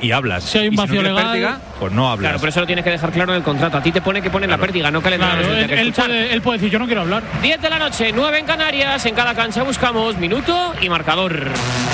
y hablas. Si hay un vacío legal, pértiga, pues no hablas. Claro, pero eso lo tienes que dejar claro en el contrato. A ti te pone que ponen la pértiga, no calendarios. Claro, él puede decir, yo no quiero hablar. 10 de la noche, 9 en Canarias. En cada cancha buscamos minuto y marcador.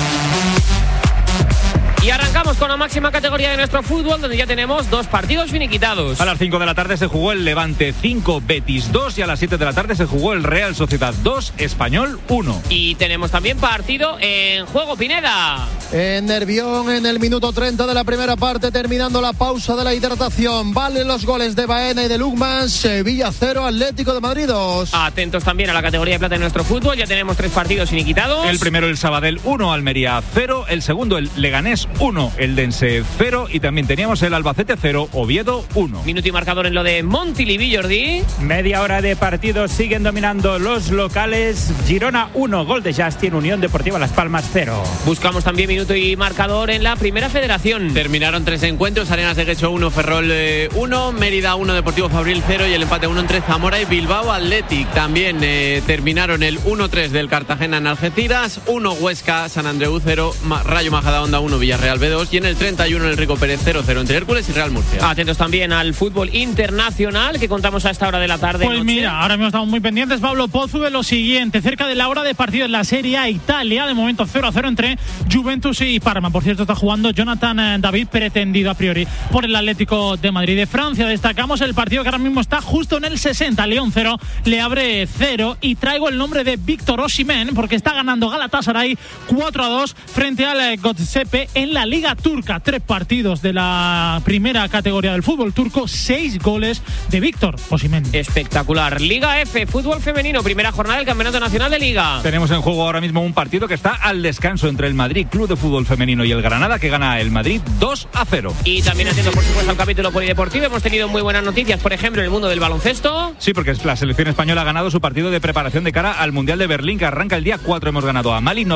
Y arrancamos con la máxima categoría de nuestro fútbol, donde ya tenemos 2 partidos finiquitados. A las 5 de la tarde se jugó el Levante 5, Betis 2, y a las 7 de la tarde se jugó el Real Sociedad 2, Español 1. Y tenemos también partido en juego, Pineda. En Nervión, en el minuto 30 de la primera parte, terminando la pausa de la hidratación. Valen los goles de Baena y de Lukman. Sevilla 0, Atlético de Madrid 2. Atentos también a la categoría de plata de nuestro fútbol. Ya tenemos 3 partidos finiquitados. El primero el Sabadell 1, Almería 0. El segundo el Leganés 1, Eldense 0. Y también teníamos el Albacete 0, Oviedo 1. Minuto y marcador en lo de Montilivi, Jordi. Media hora de partido, siguen dominando los locales. Girona 1, gol de Justin, Unión Deportiva Las Palmas 0. Buscamos también minuto y marcador en la Primera Federación. Terminaron 3 encuentros: Arenas de Guecho 1, Ferrol 1, Mérida 1, Deportivo Fabril 0 y el empate 1 entre Zamora y Bilbao Athletic. También terminaron el 1-3 del Cartagena en Algeciras, 1 Huesca, San Andreu 0, Rayo Majadahonda 1, Villarreal B2 y en el 31 el Enrico Pérez 0-0 entre Hércules y Real Murcia. Atentos también al fútbol internacional que contamos a esta hora de la tarde. Pues mira, ahora mismo estamos muy pendientes, Pablo Pozu, de lo siguiente. Cerca de la hora de partido en la Serie A Italia, de momento 0-0 entre Juventus y Parma. Por cierto, está jugando Jonathan David, pretendido a priori por el Atlético de Madrid. De Francia destacamos el partido que ahora mismo está justo en el 60. León 0, Le Havre 0. Y traigo el nombre de Víctor Osimhen porque está ganando Galatasaray 4-2 frente al Göztepe en la Liga Turca. 3 partidos de la primera categoría del fútbol turco, 6 goles de Víctor Osimhen. Espectacular. Liga F, fútbol femenino, primera jornada del Campeonato Nacional de Liga. Tenemos en juego ahora mismo un partido que está al descanso entre el Madrid Club de Fútbol Femenino y el Granada, que gana el Madrid 2-0. Y también haciendo, por supuesto, el capítulo polideportivo, hemos tenido muy buenas noticias, por ejemplo, en el mundo del baloncesto. Sí, porque la selección española ha ganado su partido de preparación de cara al Mundial de Berlín, que arranca el día 4. Hemos ganado a Mali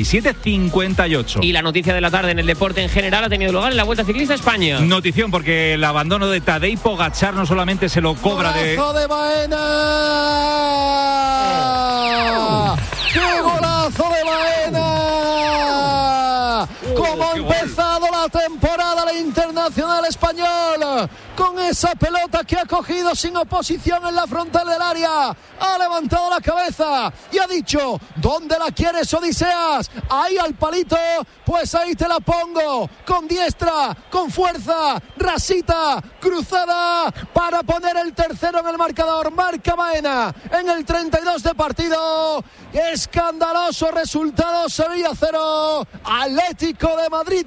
97-58. Y la noticia de la tarde en el deporte en general ha tenido lugar en la Vuelta Ciclista España. Notición, porque el abandono de Tadej Pogačar no solamente se lo cobra ¡Golazo de Baena! ¡Qué golazo de Baena! ¿Cómo ha empezado la temporada la Internacional Español? Con esa pelota que ha cogido sin oposición en la frontal del área, ha levantado la cabeza y ha dicho: ¿dónde la quieres, Odiseas? Ahí al palito, pues ahí te la pongo, con diestra, con fuerza, rasita, cruzada, para poner el tercero en el marcador. Marca Baena en el 32 de partido. Escandaloso resultado: Sevilla 0, Atlético de Madrid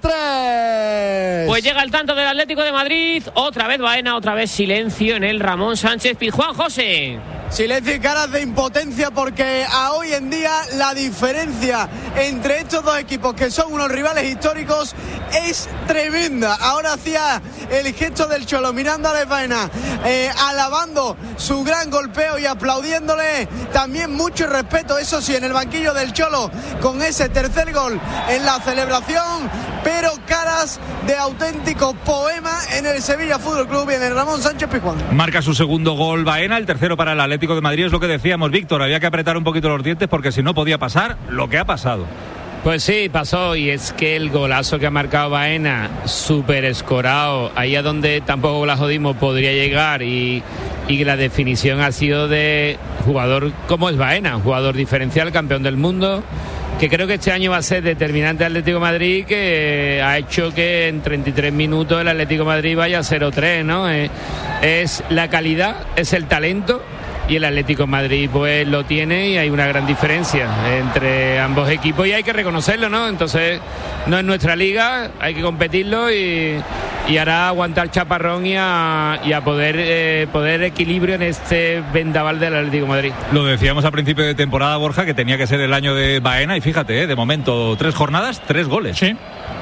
3. Pues llega el tanto del Atlético de Madrid, otra vez Baena, otra vez silencio en el Ramón Sánchez Pizjuán. José. Silencio y caras de impotencia, porque a hoy en día la diferencia entre estos dos equipos, que son unos rivales históricos, es tremenda. Ahora hacía el gesto del Cholo mirando a Baena, alabando su gran golpeo y aplaudiéndole. También mucho respeto, eso sí, en el banquillo del Cholo, con ese tercer gol en la celebración, pero caras de auténtico poema en el Sevilla Fútbol Club y en el Ramón Sánchez Pizjuán. Marca su segundo gol Baena, el tercero para el Atlético de Madrid. Es lo que decíamos, Víctor, había que apretar un poquito los dientes porque si no podía pasar lo que ha pasado. Pues sí, pasó, y es que el golazo que ha marcado Baena, súper escorado, ahí a donde tampoco la jodimos podría llegar, y que la definición ha sido de jugador como es Baena, un jugador diferencial, campeón del mundo, que creo que este año va a ser determinante Atlético de Madrid, que ha hecho que en 33 minutos el Atlético de Madrid vaya 0-3, ¿no? Es la calidad, es el talento, y el Atlético de Madrid pues lo tiene, y hay una gran diferencia entre ambos equipos y hay que reconocerlo, ¿no? Entonces no es nuestra liga, hay que competirlo y hará aguantar chaparrón y a poder equilibrio en este vendaval del Atlético de Madrid. Lo decíamos a principio de temporada, Borja, que tenía que ser el año de Baena, y fíjate, de momento 3 jornadas, 3 goles. Sí.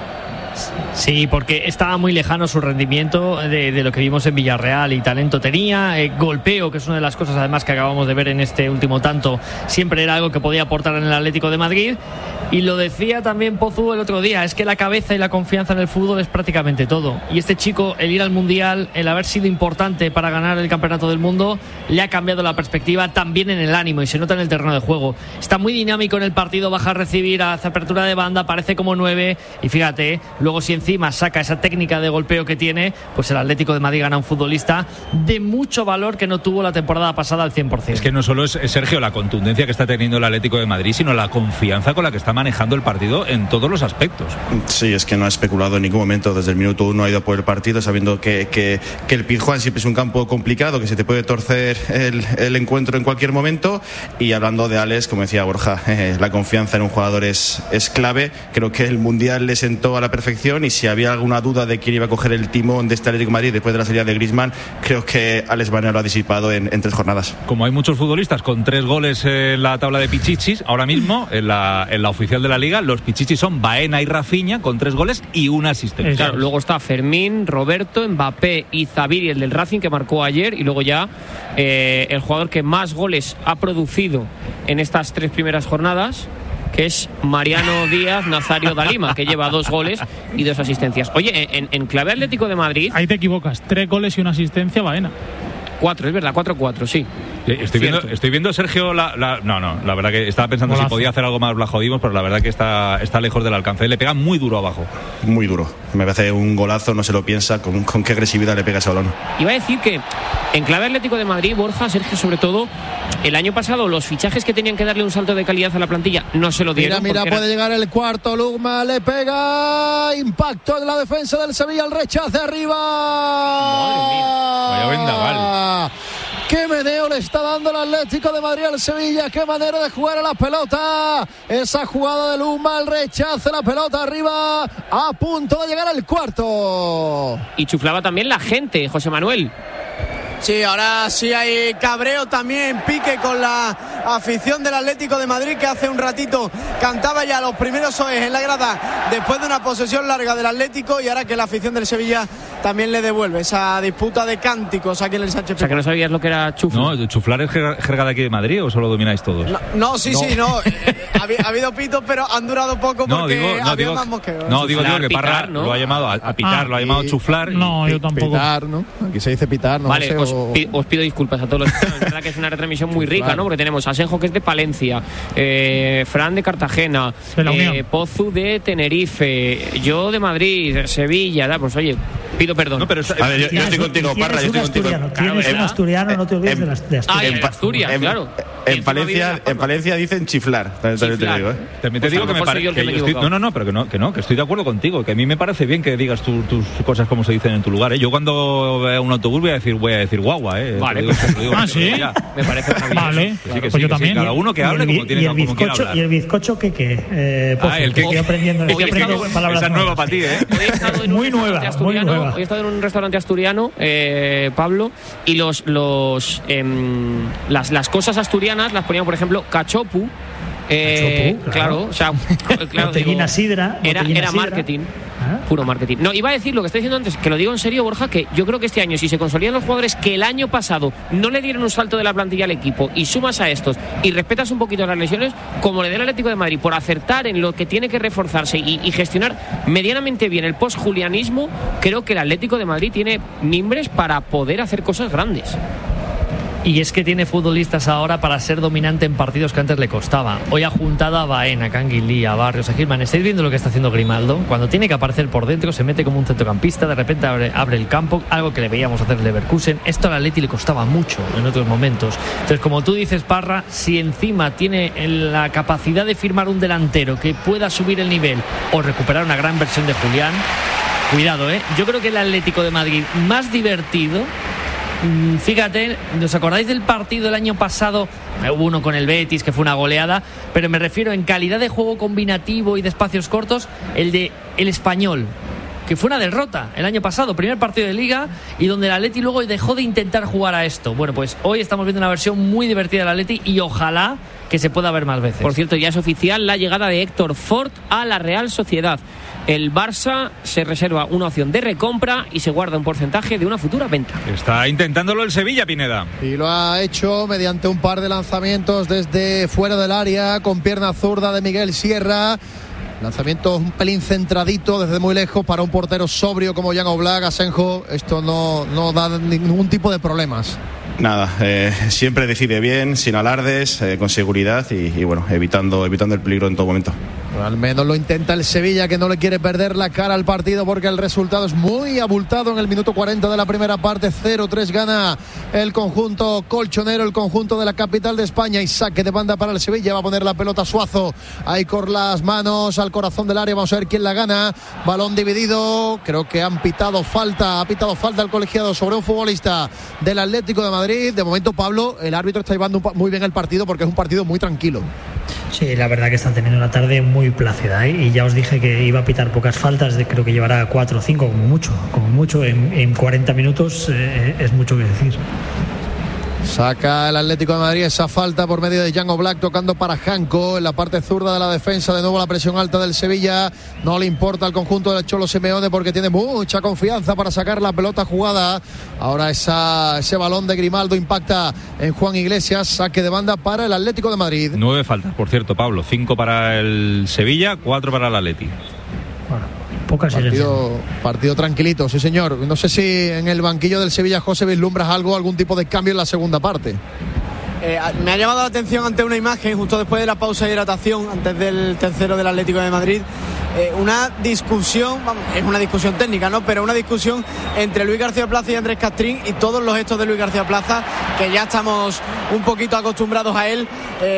Sí, porque estaba muy lejano su rendimiento de lo que vimos en Villarreal, y talento tenía, golpeo, que es una de las cosas además que acabamos de ver en este último tanto, siempre era algo que podía aportar en el Atlético de Madrid, Y lo decía también Pozu el otro día, es que la cabeza y la confianza en el fútbol es prácticamente todo. Y este chico, el ir al Mundial, el haber sido importante para ganar el Campeonato del Mundo, le ha cambiado la perspectiva también en el ánimo y se nota en el terreno de juego. Está muy dinámico en el partido, baja a recibir, hace apertura de banda, parece como 9 y fíjate, luego si encima saca esa técnica de golpeo que tiene, pues el Atlético de Madrid gana un futbolista de mucho valor que no tuvo la temporada pasada al 100%. Es que no solo es, Sergio, la contundencia que está teniendo el Atlético de Madrid, sino la confianza con la que está manejando el partido en todos los aspectos. Sí, es que no ha especulado en ningún momento, desde el minuto 1 ha ido por el partido, sabiendo que el Pizjuán siempre es un campo complicado, que se te puede torcer el encuentro en cualquier momento. Y hablando de Alex, como decía Borja, la confianza en un jugador es clave. Creo que el Mundial le sentó a la perfección, y si había alguna duda de quién iba a coger el timón de este Atlético de Madrid después de la salida de Griezmann, creo que Alex Baena lo ha disipado en 3 jornadas. Como hay muchos futbolistas con 3 goles en la tabla de Pichichis, ahora mismo en la oficial de la Liga, los Pichichis son Baena y Rafinha con 3 goles y una asistencia. Claro, luego está Fermín, Roberto, Mbappé y Zaviri, el del Racing, que marcó ayer, y luego ya el jugador que más goles ha producido en estas 3 primeras jornadas, que es Mariano Díaz Nazario da Lima, que lleva 2 goles y 2 asistencias. Oye, en clave Atlético de Madrid... Ahí te equivocas, 3 goles y una asistencia, Baena. 4, es verdad, 4-4, sí. Estoy viendo, Sergio, la verdad que estaba pensando si podía hacer algo más Blajodimos, pero la verdad que está lejos del alcance. Le pega muy duro abajo. Muy duro. Me parece un golazo, no se lo piensa, con qué agresividad le pega ese balón. Iba a decir que en clave Atlético de Madrid, Borja, Sergio, sobre todo, el año pasado los fichajes que tenían que darle un salto de calidad a la plantilla no se lo dieron. Mira, puede llegar el cuarto. Lugma le pega. Impacto en la defensa del Sevilla, el rechace arriba. Madre mía. Vaya vendaval. Qué meneo le está dando el Atlético de Madrid al Sevilla, qué manera de jugar a la pelota. Esa jugada de Luma, el rechace, la pelota arriba, a punto de llegar al cuarto. Y chuflaba también la gente, José Manuel. Sí, ahora sí hay cabreo también, pique con la afición del Atlético de Madrid, que hace un ratito cantaba ya los primeros soes en la grada después de una posesión larga del Atlético, y ahora que la afición del Sevilla también le devuelve esa disputa de cánticos aquí en el Sánchez. O sea, que no sabías lo que era chuflar. No, ¿chuflar es jerga de aquí de Madrid o solo domináis todos? No. Ha habido pitos, pero han durado poco porque había más mosqueos. No, digo que Parra lo ha llamado a pitar, lo ha llamado chuflar. No, yo tampoco. Pitar, ¿no? Aquí se dice pitar, no vale, sé. Os pido disculpas a todos los... Es verdad que es una retransmisión muy rica, ¿no? Porque tenemos a Asenjo, que es de Palencia, Fran de Cartagena, Pozu de Tenerife, yo de Madrid, Sevilla, pues oye, pido perdón. No, pero a ver, yo estoy contigo, Parra, yo estoy contigo. Tienes un asturiano, no te olvides de Asturias. En Asturias, claro. En Palencia dicen chiflar. También te digo que me parece que estoy de acuerdo contigo, que a mí me parece bien que digas tus cosas como se dicen en tu lugar, ¿eh? Yo cuando vea un autobús voy a decir guagua, ¿eh? Vale. ¿Sí? Me parece maravilloso. Vale. Pues yo también. Cada uno que hable como tiene como quiera hablar. ¿Y el bizcocho qué? El que estoy aprendiendo palabras. Esa es nueva para ti, ¿eh? Muy nueva. Hoy he estado en un restaurante asturiano, Pablo, y las cosas asturianas las ponían, por ejemplo, cachopu. Claro, o sea, botellina sidra. Era marketing. Puro marketing. No, iba a decir lo que estoy diciendo antes, que lo digo en serio, Borja, que yo creo que este año, si se consolidan los jugadores que el año pasado no le dieron un salto de la plantilla al equipo, y sumas a estos y respetas un poquito las lesiones, como le dé el Atlético de Madrid por acertar en lo que tiene que reforzarse y gestionar medianamente bien el post-julianismo, creo que el Atlético de Madrid tiene mimbres para poder hacer cosas grandes. Y es que tiene futbolistas ahora para ser dominante en partidos que antes le costaba. Hoy ha juntado a Baena, a Canguilí, a Barrios, a Gilman. ¿Estáis viendo lo que está haciendo Grimaldo? Cuando tiene que aparecer por dentro, se mete como un centrocampista, de repente abre el campo, algo que le veíamos hacer Leverkusen. Esto al Atleti le costaba mucho en otros momentos. Entonces, como tú dices, Parra, si encima tiene la capacidad de firmar un delantero que pueda subir el nivel o recuperar una gran versión de Julián, cuidado, ¿eh? Yo creo que el Atlético de Madrid más divertido... Fíjate, ¿os acordáis del partido del año pasado? Hubo uno con el Betis que fue una goleada, pero me refiero en calidad de juego combinativo y de espacios cortos, el Español. que fue una derrota el año pasado, primer partido de Liga, y donde el Atleti luego dejó de intentar jugar a esto. Bueno, pues hoy estamos viendo una versión muy divertida del Atleti y ojalá que se pueda ver más veces. Por cierto, ya es oficial la llegada de Héctor Fort a la Real Sociedad. El Barça se reserva una opción de recompra y se guarda un porcentaje de una futura venta. Está intentándolo el Sevilla, Pineda. Y lo ha hecho mediante un par de lanzamientos desde fuera del área, con pierna zurda de Miguel Sierra. Lanzamiento un pelín centradito desde muy lejos para un portero sobrio como Jan Oblak. Asenjo, esto no da ningún tipo de problemas. Nada, siempre decide bien, sin alardes, con seguridad y bueno, evitando el peligro en todo momento. Al menos lo intenta el Sevilla, que no le quiere perder la cara al partido porque el resultado es muy abultado. En el minuto 40 de la primera parte, 0-3 gana el conjunto colchonero, el conjunto de la capital de España, y saque de banda para el Sevilla. Va a poner la pelota Suazo ahí con las manos al corazón del área. Vamos a ver quién la gana. Balón dividido, creo que ha pitado falta el colegiado sobre un futbolista del Atlético de Madrid. De momento, Pablo, el árbitro está llevando muy bien el partido porque es un partido muy tranquilo. Sí, la verdad que están teniendo una tarde muy plácida, ¿eh? Y ya os dije que iba a pitar pocas faltas, creo que llevará 4 o 5 como mucho en 40 minutos, es mucho que decir. Saca el Atlético de Madrid esa falta por medio de Jan Oblak, tocando para Janko en la parte zurda de la defensa. De nuevo la presión alta del Sevilla. No le importa al conjunto del Cholo Simeone porque tiene mucha confianza para sacar la pelota jugada. Ahora ese balón de Grimaldo impacta en Juan Iglesias. Saque de banda para el Atlético de Madrid. 9 faltas, por cierto, Pablo. 5 para el Sevilla, 4 para el Atlético. Partido tranquilito, sí señor. No sé si en el banquillo del Sevilla, José, vislumbras algún tipo de cambio en la segunda parte. Me ha llamado la atención ante una imagen justo después de la pausa de hidratación, antes del tercero del Atlético de Madrid. Una discusión, es una discusión técnica, ¿no? Pero una discusión entre Luis García Plaza y Andrés Castrín, y todos los gestos de Luis García Plaza, que ya estamos un poquito acostumbrados a él,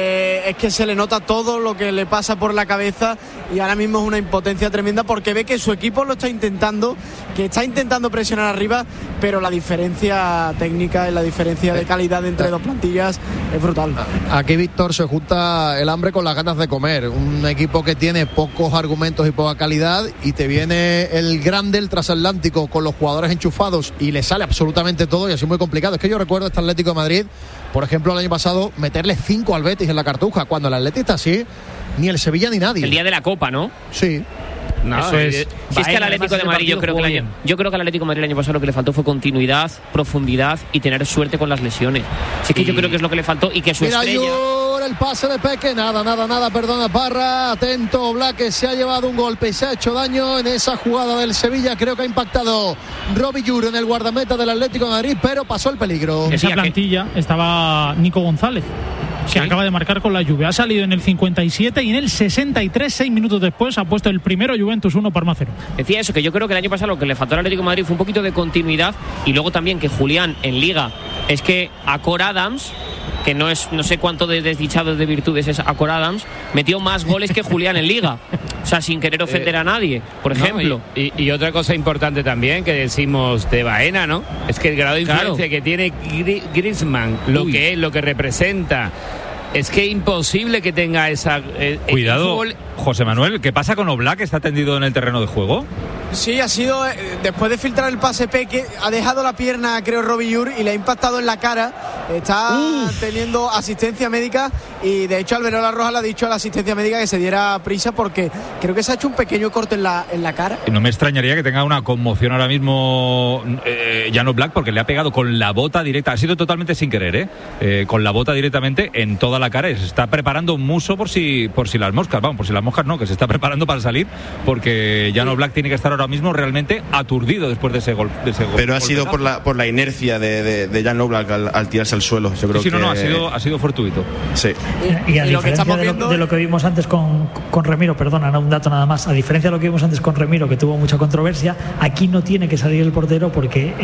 es que se le nota todo lo que le pasa por la cabeza, y ahora mismo es una impotencia tremenda porque ve que su equipo lo está intentando, que está intentando presionar arriba, pero la diferencia técnica y la diferencia de calidad entre dos plantillas es brutal. Aquí, Víctor, se junta el hambre con las ganas de comer. Un equipo que tiene pocos argumentos y poca calidad, y te viene el grande, el transatlántico, con los jugadores enchufados, y le sale absolutamente todo, y así muy complicado. Es que yo recuerdo este Atlético de Madrid, por ejemplo, el año pasado, meterle 5 al Betis en la Cartuja, cuando el Atlético está así, ni el Sevilla ni nadie. El día de la Copa, ¿no? Sí. No, eso es. Si es que al Atlético de Madrid, yo creo que al Atlético de Madrid el año pasado lo que le faltó fue continuidad, profundidad y tener suerte con las lesiones. Si es que yo creo que es lo que le faltó, y que su estrella... El pase de Peque, nada, perdona Parra, atento Oblak, que se ha llevado un golpe y se ha hecho daño en esa jugada del Sevilla. Creo que ha impactado Robbie Llur en el guardameta del Atlético de Madrid, pero pasó el peligro. En esa plantilla estaba Nico González, que acaba de marcar con la Juve. Ha salido en el 57 y en el 63, 6 minutos después, ha puesto el primero Juventus 1, Parma 0. Decía eso, que yo creo que el año pasado lo que le faltó al Atlético de Madrid fue un poquito de continuidad, y luego también que Julián en Liga, es que Acor Adams, que no sé cuánto de desdichado de virtudes es Acor Adams, metió más goles que Julián en Liga. O sea, sin querer ofender a nadie, por ejemplo. Y otra cosa importante también que decimos de Baena, ¿no? Es que el grado de influencia que tiene Griezmann, lo que representa, es que imposible que tenga esa... Cuidado, José Manuel, ¿qué pasa con Oblak? ¿Está tendido en el terreno de juego? Sí, ha sido, después de filtrar el pase Peque, ha dejado la pierna, creo, Robbie Llur, y le ha impactado en la cara. Está teniendo asistencia médica, y de hecho Alberola Roja le ha dicho a la asistencia médica que se diera prisa porque creo que se ha hecho un pequeño corte en la cara. No me extrañaría que tenga una conmoción ahora mismo Jan Oblak, porque le ha pegado con la bota directa, ha sido totalmente sin querer, con la bota directamente en toda la cara, y se está preparando un muso por si las moscas, que se está preparando para salir, porque Jan Oblak tiene que estar ahora mismo realmente aturdido después de ese gol. Pero ha sido por la inercia de Jan Oblak al tirarse al suelo. Yo creo que ha sido fortuito. Sí. Y a diferencia de lo que vimos antes con Remiro, perdona, un dato nada más, a diferencia de lo que vimos antes con Remiro, que tuvo mucha controversia, aquí no tiene que salir el portero porque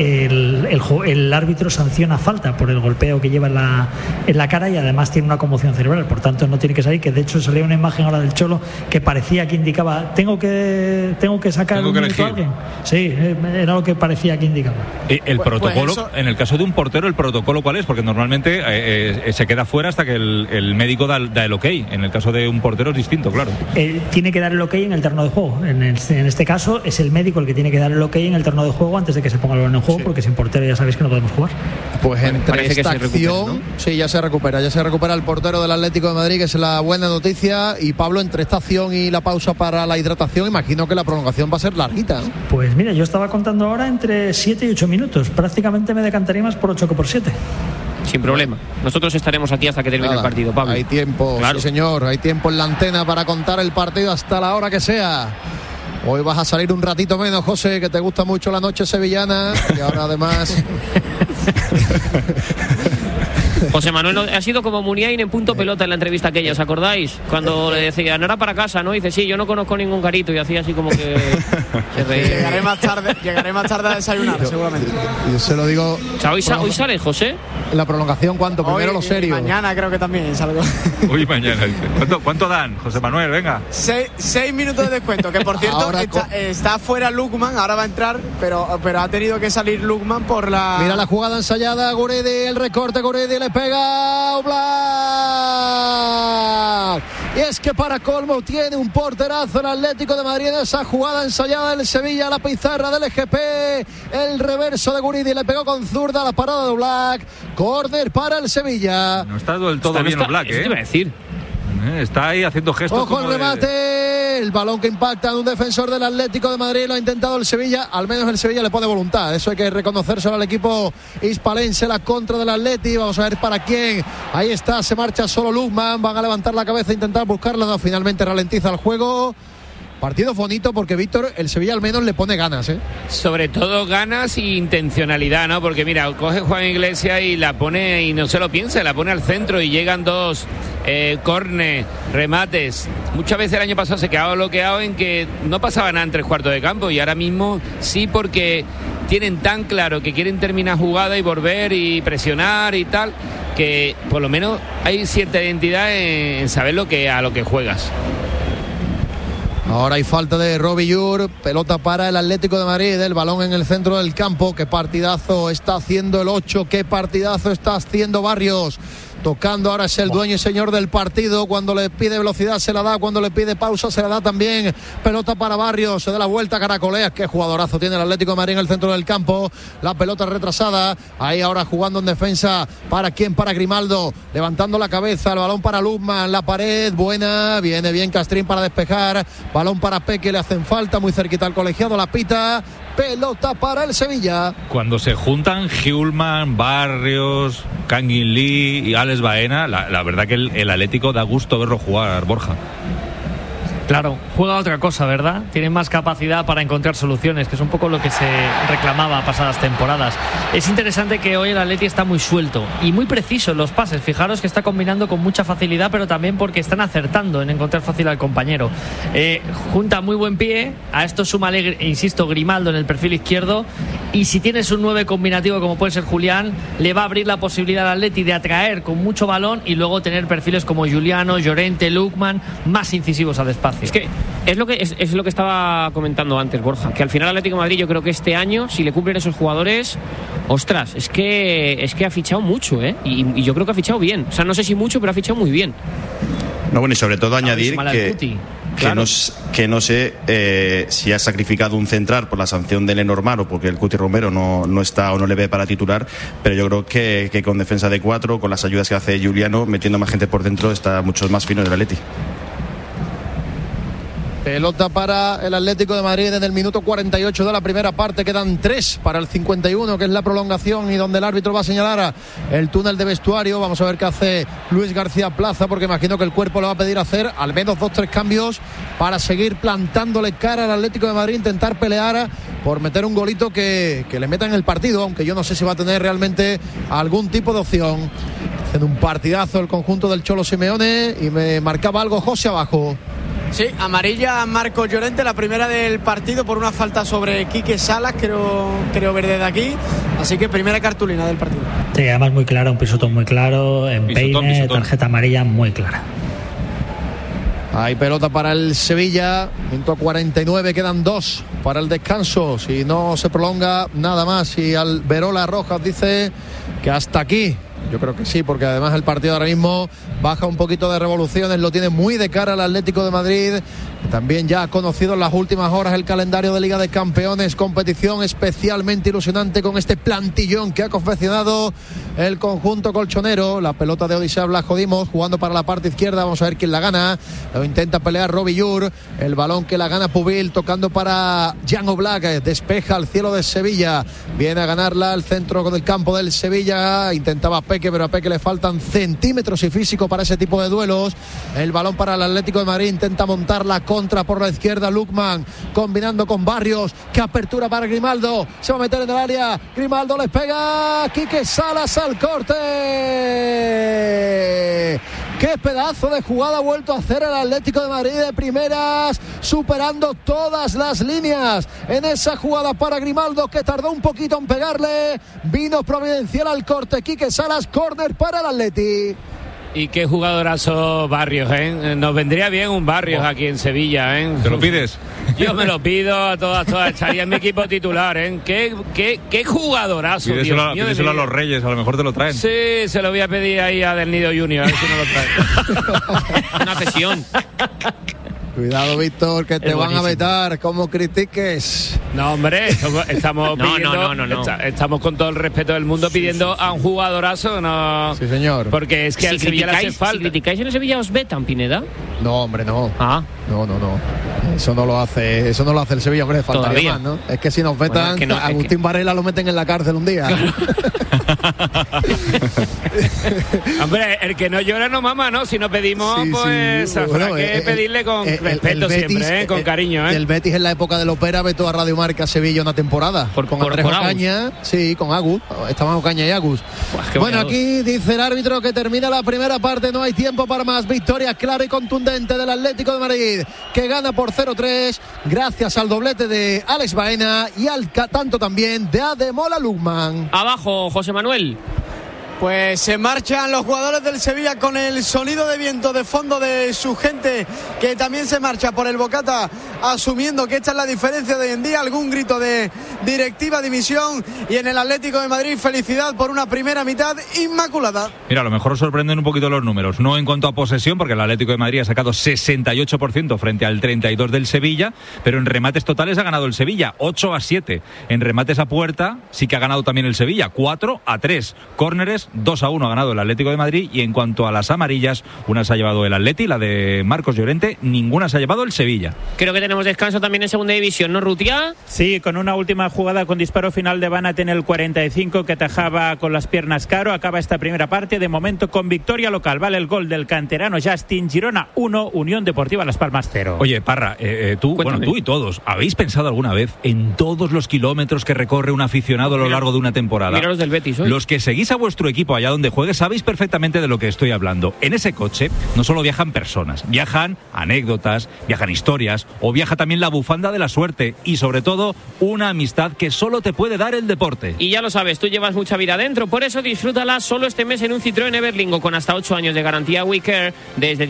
el árbitro sanciona falta por el golpeo que lleva en la cara, y además tiene una conmoción cerebral, por tanto no tiene que salir, que de hecho salía una imagen ahora del Cholo que parecía que indicaba tengo que sacar un minuto alguien. Sí, era lo que parecía que indicaba. El protocolo, en el caso de un portero, ¿el protocolo cuál es? Porque normalmente se queda fuera hasta que el médico da el ok. En el caso de un portero es distinto, claro. Tiene que dar el ok en el terreno de juego. En este caso es el médico el que tiene que dar el ok en el terreno de juego antes de que se ponga el balón en juego, porque sin portero ya sabéis que no podemos jugar. Pues entre esta acción, ¿no? Sí, ya se recupera el portero del Atlético de Madrid, que es la buena noticia. Y Pablo, entre esta acción y la pausa para la hidratación, imagino que la prolongación va a ser larguita, ¿no? Pues mira, yo estaba contando ahora entre 7 y 8 minutos. Prácticamente me decantaría más por 8 que por 7. Sin problema. Nosotros estaremos aquí hasta que termine el partido, Pablo. Hay tiempo, claro. Sí señor, hay tiempo en la antena para contar el partido hasta la hora que sea. Hoy vas a salir un ratito menos, José, que te gusta mucho la noche sevillana. Y ahora además... José Manuel ha sido como Muniain en punto pelota en la entrevista aquella, ¿os acordáis? Cuando le decía, no era para casa, ¿no? Y dice, sí, yo no conozco ningún garito, y hacía así como que se reía. Llegaré más tarde a desayunar, seguramente. Yo se lo digo... O sea, hoy sale, José. La prolongación, ¿cuánto? Primero lo serio. Mañana creo que también salgo. Uy, mañana. ¿Cuánto dan, José Manuel? Venga. 6 minutos de descuento, que por cierto está fuera Lukman, ahora va a entrar, pero ha tenido que salir Lukman por la... Mira la jugada ensayada, Guridi, el recorte, Guridi le pega Oblak. Y es que para colmo tiene un porterazo el Atlético de Madrid en esa jugada ensayada del Sevilla a la pizarra del EGP. El reverso de Guridi le pegó con zurda a la parada de Oblak. Córner para el Sevilla. No está del todo bien Oblak, ¿eh? Iba a decir. Está ahí haciendo gestos. Ojo el remate, el balón que impacta en un defensor del Atlético de Madrid. Lo ha intentado el Sevilla, al menos el Sevilla le pone voluntad. Eso hay que reconocérselo al equipo hispalense. La contra del Atlético, vamos a ver para quién. Ahí está, se marcha solo Lukman. Van a levantar la cabeza e intentar buscarla. No, finalmente ralentiza el juego. Partido bonito porque, Víctor, el Sevilla al menos le pone ganas, ¿eh? Sobre todo ganas e intencionalidad, ¿no? Porque mira, coge Juan Iglesias y la pone, y no se lo piensa, la pone al centro y llegan dos córner, remates. Muchas veces el año pasado se quedaba bloqueado en que no pasaba nada en 3/4 de campo, y ahora mismo sí, porque tienen tan claro que quieren terminar jugada y volver y presionar y tal, que por lo menos hay cierta identidad en saber a lo que juegas. Ahora hay falta de Robillur, pelota para el Atlético de Madrid, el balón en el centro del campo. Qué partidazo está haciendo el 8, qué partidazo está haciendo Barrios. Tocando ahora es el dueño y señor del partido. Cuando le pide velocidad se la da, cuando le pide pausa se la da también. Pelota para Barrios, se da la vuelta, caracolea. Qué jugadorazo tiene el Atlético de Madrid en el centro del campo. La pelota retrasada, ahí ahora jugando en defensa. ¿Para quién? Para Grimaldo, levantando la cabeza, el balón para Lukman, la pared, buena, viene bien Castrín para despejar. Balón para Peque, le hacen falta, muy cerquita al colegiado, la pita. Pelota para el Sevilla. Cuando se juntan Hjulman, Barrios, Kangin Lee y Alex Baena, la verdad que el Atlético da gusto verlo jugar, Borja. Claro, juega otra cosa, ¿verdad? Tiene más capacidad para encontrar soluciones, que es un poco lo que se reclamaba pasadas temporadas. Es interesante que hoy el Atleti está muy suelto y muy preciso en los pases. Fijaros que está combinando con mucha facilidad, pero también porque están acertando en encontrar fácil al compañero. Junta muy buen pie, a esto súmale, insisto, Grimaldo en el perfil izquierdo, y si tienes un 9 combinativo como puede ser Julián, le va a abrir la posibilidad al Atleti de atraer con mucho balón y luego tener perfiles como Juliano, Llorente, Lukman, más incisivos al espacio. Es que es lo que estaba comentando antes, Borja, que al final Atlético de Madrid, yo creo que este año, si le cumplen esos jugadores, ostras, es que ha fichado mucho, ¿eh? Y yo creo que ha fichado bien. O sea, no sé si mucho, pero ha fichado muy bien. No, bueno, y sobre todo añadir que no sé si ha sacrificado un central por la sanción de Lenormand o porque el Cuti Romero no está o no le ve para titular, pero yo creo que con defensa de 4, con las ayudas que hace Juliano, metiendo más gente por dentro, está mucho más fino el Atleti. Pelota para el Atlético de Madrid en el minuto 48 de la primera parte. Quedan 3 para el 51, que es la prolongación, y donde el árbitro va a señalar el túnel de vestuario. Vamos a ver qué hace Luis García Plaza, porque imagino que el cuerpo le va a pedir hacer al menos 2-3 cambios para seguir plantándole cara al Atlético de Madrid, intentar pelear por meter un golito que le meta en el partido, aunque yo no sé si va a tener realmente algún tipo de opción. Haciendo un partidazo el conjunto del Cholo Simeone, y me marcaba algo José abajo. Sí, amarilla Marcos Llorente, la primera del partido por una falta sobre Quique Salas, creo ver desde aquí. Así que primera cartulina del partido. Sí, además muy clara, un pisotón muy claro, empeine, tarjeta amarilla muy clara. Hay pelota para el Sevilla, minuto 49, quedan 2 para el descanso. Si no se prolonga nada más, y Alberola Rojas dice que hasta aquí. Yo creo que sí, porque además el partido ahora mismo baja un poquito de revoluciones, lo tiene muy de cara al Atlético de Madrid. También ya ha conocido en las últimas horas el calendario de Liga de Campeones, competición especialmente ilusionante con este plantillón que ha confeccionado el conjunto colchonero. La pelota de Odisea Blasco Dimos jugando para la parte izquierda, vamos a ver quién la gana. Lo intenta pelear Robillur, el balón que la gana Pubil, tocando para Jan Oblak, despeja al cielo de Sevilla, viene a ganarla al centro del campo del Sevilla, intentaba Peque, pero a Peque le faltan centímetros y físico para ese tipo de duelos. El balón para el Atlético de Madrid, intenta montar la contra por la izquierda Lukman, combinando con Barrios, que apertura para Grimaldo, se va a meter en el área, Grimaldo les pega, Quique Salas al corte. Qué pedazo de jugada ha vuelto a hacer el Atlético de Madrid de primeras, superando todas las líneas en esa jugada para Grimaldo, que tardó un poquito en pegarle, vino providencial al corte Quique Salas, córner para el Atleti. Y qué jugadorazo Barrios, ¿eh? Nos vendría bien un Barrios aquí en Sevilla, ¿eh? ¿Te lo pides? Yo me lo pido a todas, estaría en mi equipo titular, ¿eh? Qué jugadorazo. Pídeselo a los Reyes, a lo mejor te lo traen. Sí, se lo voy a pedir ahí a Del Nido Junior, a ver si no lo traen. Una cesión. Cuidado, Víctor, que te van a vetar, como critiques. No, hombre, estamos pidiendo, no. Estamos con todo el respeto del mundo pidiendo a un jugadorazo, no. Sí, señor. Porque es que al Sevilla le hace falta. Si criticáis en el Sevilla, ¿os vetan, Pineda? No, hombre, no. Ah. No. Eso no lo hace el Sevilla, hombre, faltaría más, ¿no? Es que si nos vetan, bueno, es que Agustín Varela lo meten en la cárcel un día. Claro. Hombre, el que no llora no mama, ¿no? Si no pedimos, pues habrá que pedirle con respeto Betis, siempre, con cariño, ¿eh? El Betis en la época del Opera vetó a Radio Marca Sevilla una temporada. Con Andrés Ocaña, sí, con Agus. Estaban Ocaña y Agus. Bueno, aquí dice el árbitro que termina la primera parte, no hay tiempo para más. Victoria clara y contundente del Atlético de Madrid, que gana por 0-3 gracias al doblete de Alex Baena y al tanto también de Ademola Lukman. Abajo, José Manuel. Pues se marchan los jugadores del Sevilla con el sonido de viento de fondo de su gente, que también se marcha por el Bocata, asumiendo que esta es la diferencia de hoy en día. Algún grito de directiva, dimisión, y en el Atlético de Madrid felicidad por una primera mitad inmaculada. Mira, a lo mejor sorprenden un poquito los números, no en cuanto a posesión, porque el Atlético de Madrid ha sacado 68% frente al 32% del Sevilla, pero en remates totales ha ganado el Sevilla 8-7, en remates a puerta sí que ha ganado también el Sevilla 4-3, córneres 2-1 ha ganado el Atlético de Madrid, y en cuanto a las amarillas, una se ha llevado el Atleti, la de Marcos Llorente, ninguna se ha llevado el Sevilla. Creo que tenemos descanso también en segunda división, ¿no, Rutia? Sí, con una última jugada con disparo final de Banat en el 45 que atajaba con las piernas Caro. Acaba esta primera parte, de momento con victoria local. Vale el gol del canterano Justin. Girona 1, Unión Deportiva Las Palmas 0. Oye, Parra, tú y todos, ¿habéis pensado alguna vez en todos los kilómetros que recorre un aficionado a lo largo de una temporada? Mira los del Betis hoy. Los que seguís a vuestro equipo allá donde juegue sabéis perfectamente de lo que estoy hablando. En ese coche no solo viajan personas, viajan anécdotas, viajan historias, o viaja también la bufanda de la suerte, y sobre todo una amistad que solo te puede dar el deporte. Y ya lo sabes, tú llevas mucha vida dentro, por eso disfrútala solo este mes en un Citroën Everlingo con hasta 8 años de garantía WeCare desde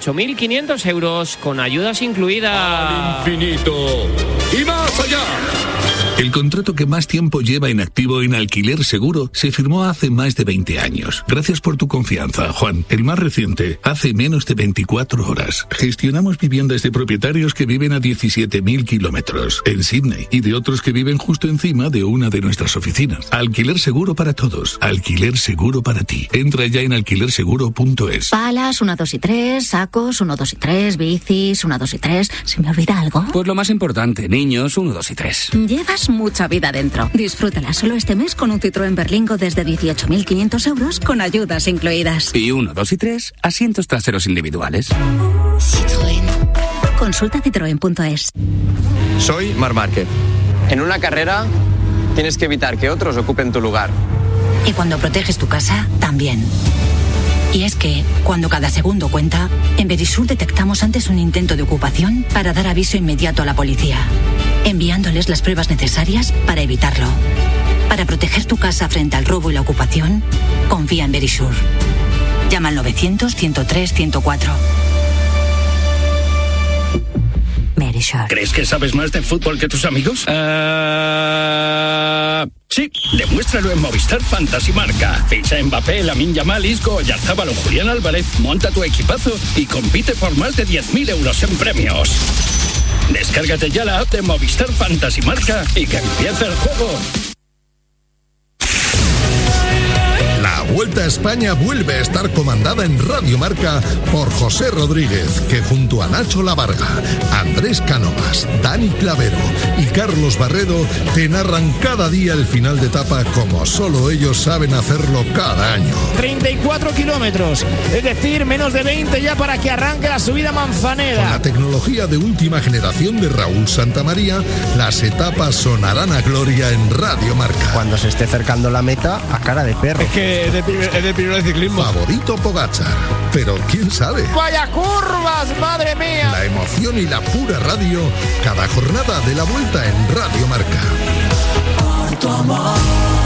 18.500 euros con ayudas incluidas. Al infinito y más allá. El contrato que más tiempo lleva en activo en Alquiler Seguro se firmó hace más de 20 años. Gracias por tu confianza, Juan. El más reciente, hace menos de 24 horas. Gestionamos viviendas de propietarios que viven a 17.000 kilómetros en Sydney y de otros que viven justo encima de una de nuestras oficinas. Alquiler Seguro para todos. Alquiler Seguro para ti. Entra ya en alquilerseguro.es. Palas, 1, 2 y 3, sacos, 1, 2 y 3, bicis, 1, 2 y 3. ¿Se me olvida algo? Pues lo más importante, niños, 1, 2 y 3. Llevas mucha vida dentro. Disfrútala solo este mes con un Citroën Berlingo desde 18.500 euros con ayudas incluidas. Y 1, 2 y 3, asientos traseros individuales. Citroën. Consulta citroen.es. Soy Marc Márquez. En una carrera tienes que evitar que otros ocupen tu lugar. Y cuando proteges tu casa, también. Y es que, cuando cada segundo cuenta, en Verisur detectamos antes un intento de ocupación para dar aviso inmediato a la policía, enviándoles las pruebas necesarias para evitarlo. Para proteger tu casa frente al robo y la ocupación, confía en Verisur. Llama al 900 103 104. Verisure. ¿Crees que sabes más de fútbol que tus amigos? Sí, demuéstralo en Movistar Fantasy Marca. Ficha en Mbappé, Lamine Yamal, Isco, Oyarzabal o Julián Álvarez, monta tu equipazo y compite por más de 10.000 euros en premios. Descárgate ya la app de Movistar Fantasy Marca y que empiece el juego. La Vuelta a España vuelve a estar comandada en Radio Marca por José Rodríguez, que junto a Nacho Lavarga, Andrés Cánovas, Dani Clavero y Carlos Barredo te narran cada día el final de etapa como solo ellos saben hacerlo cada año. 34 kilómetros, es decir, menos de 20 ya para que arranque la subida Manzaneda. Con la tecnología de última generación de Raúl Santamaría, las etapas sonarán a gloria en Radio Marca. Cuando se esté acercando la meta, a cara de perro. Es que es de primero de ciclismo. Favorito Pogačar, pero quién sabe. ¡Vaya curvas, madre mía! La emoción y la pura radio, cada jornada de la Vuelta en Radio Marca. Por tu amor.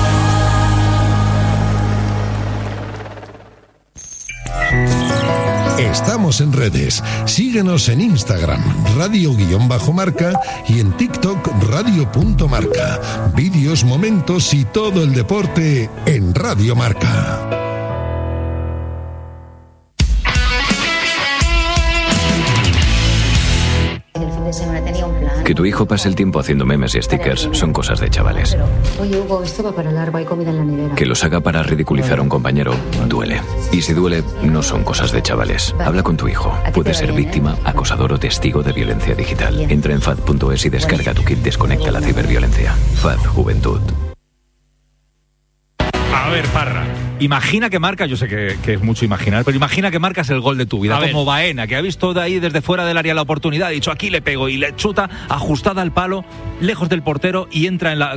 Estamos en redes. Síguenos en Instagram, radio_marca, y en TikTok, radio.marca. Vídeos, momentos y todo el deporte en Radio Marca. Que tu hijo pase el tiempo haciendo memes y stickers son cosas de chavales. Oye, Hugo, esto va para largo, hay comida en la nevera. Que los haga para ridiculizar a un compañero duele. Y si duele, no son cosas de chavales. Habla con tu hijo. Puede ser víctima, acosador o testigo de violencia digital. Entra en FAD.es y descarga tu kit Desconecta la ciberviolencia. FAD Juventud. A ver, Parra, imagina que marca, yo sé que es mucho imaginar, pero imagina que marcas el gol de tu vida, como Baena, que ha visto de ahí desde fuera del área la oportunidad, ha dicho aquí le pego y le chuta ajustada al palo, lejos del portero y entra en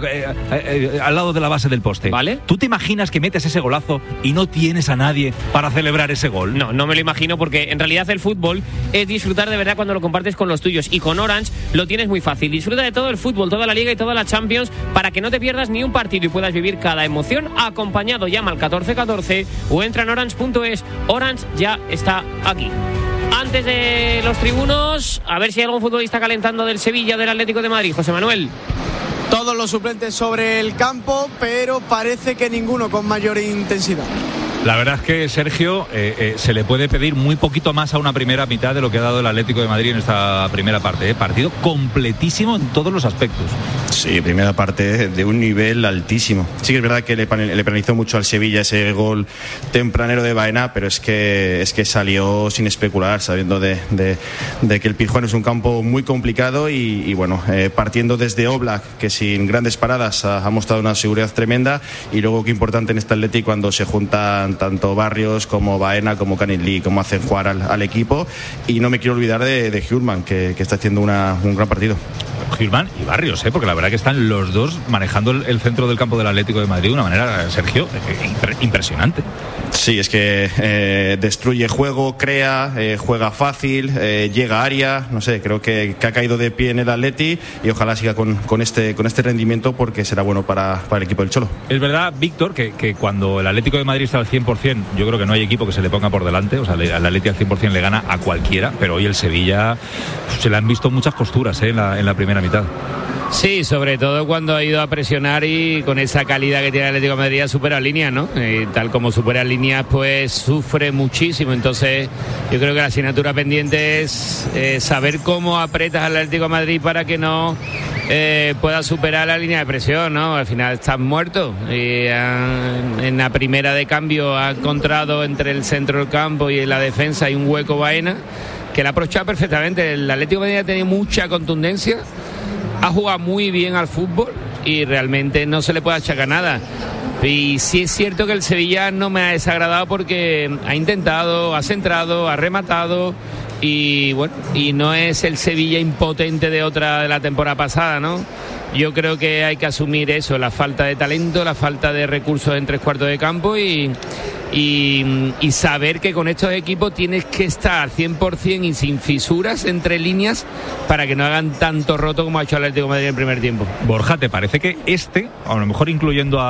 al lado de la base del poste. ¿Vale? ¿Tú te imaginas que metes ese golazo y no tienes a nadie para celebrar ese gol? No, no me lo imagino, porque en realidad el fútbol es disfrutar de verdad cuando lo compartes con los tuyos, y con Orange lo tienes muy fácil. Disfruta de todo el fútbol, toda la Liga y toda la Champions, para que no te pierdas ni un partido y puedas vivir cada emoción acompañado. Llama al 1414 o entra en orange.es. Orange ya está aquí. Antes de los tribunos, a ver si hay algún futbolista calentando del Sevilla, del Atlético de Madrid. José Manuel. Todos los suplentes sobre el campo, pero parece que ninguno con mayor intensidad. La verdad es que, Sergio, se le puede pedir muy poquito más a una primera mitad de lo que ha dado el Atlético de Madrid en esta primera parte. Partido completísimo en todos los aspectos. Sí, primera parte de un nivel altísimo. Sí que es verdad que le penalizó mucho al Sevilla ese gol tempranero de Baena, pero es que salió sin especular, sabiendo de que el Pizjuán es un campo muy complicado y bueno, partiendo desde Oblak, que sin grandes paradas ha mostrado una seguridad tremenda, y luego qué importante en este Atlético cuando se juntan tanto Barrios como Baena como Canis Lee, como hacen jugar al equipo. Y no me quiero olvidar de Hjulman, que está haciendo un gran partido. Hjulman y Barrios, porque la verdad que están los dos manejando el centro del campo del Atlético de Madrid de una manera, Sergio, impresionante. Sí, es que destruye juego, crea, juega fácil, llega a área, no sé, creo que ha caído de pie en el Atleti, y ojalá siga con este rendimiento, porque será bueno para el equipo del Cholo. Es verdad, Víctor, que cuando el Atlético de Madrid está al 100%, yo creo que no hay equipo que se le ponga por delante, o sea, al Atleti al 100% le gana a cualquiera, pero hoy el Sevilla se le han visto muchas costuras en la primera mitad. Sí, sobre todo cuando ha ido a presionar, y con esa calidad que tiene el Atlético de Madrid, supera líneas, ¿no? Tal como supera líneas, pues sufre muchísimo. Entonces yo creo que la asignatura pendiente es saber cómo apretas al Atlético de Madrid para que no pueda superar la línea de presión, ¿no? Al final estás muerto. En la primera de cambio ha encontrado entre el centro del campo y la defensa hay un hueco Baena, que la ha aprovechado perfectamente. El Atlético de Madrid ha tenido mucha contundencia, ha jugado muy bien al fútbol y realmente no se le puede achacar nada. Y sí es cierto que el Sevilla no me ha desagradado, porque ha intentado, ha centrado, ha rematado, y bueno, y no es el Sevilla impotente de la temporada pasada, ¿no? Yo creo que hay que asumir eso, la falta de talento, la falta de recursos en tres cuartos de campo, y saber que con estos equipos tienes que estar al 100% y sin fisuras entre líneas para que no hagan tanto roto como ha hecho el Atlético de Madrid en el primer tiempo. Borja, ¿te parece que a lo mejor incluyendo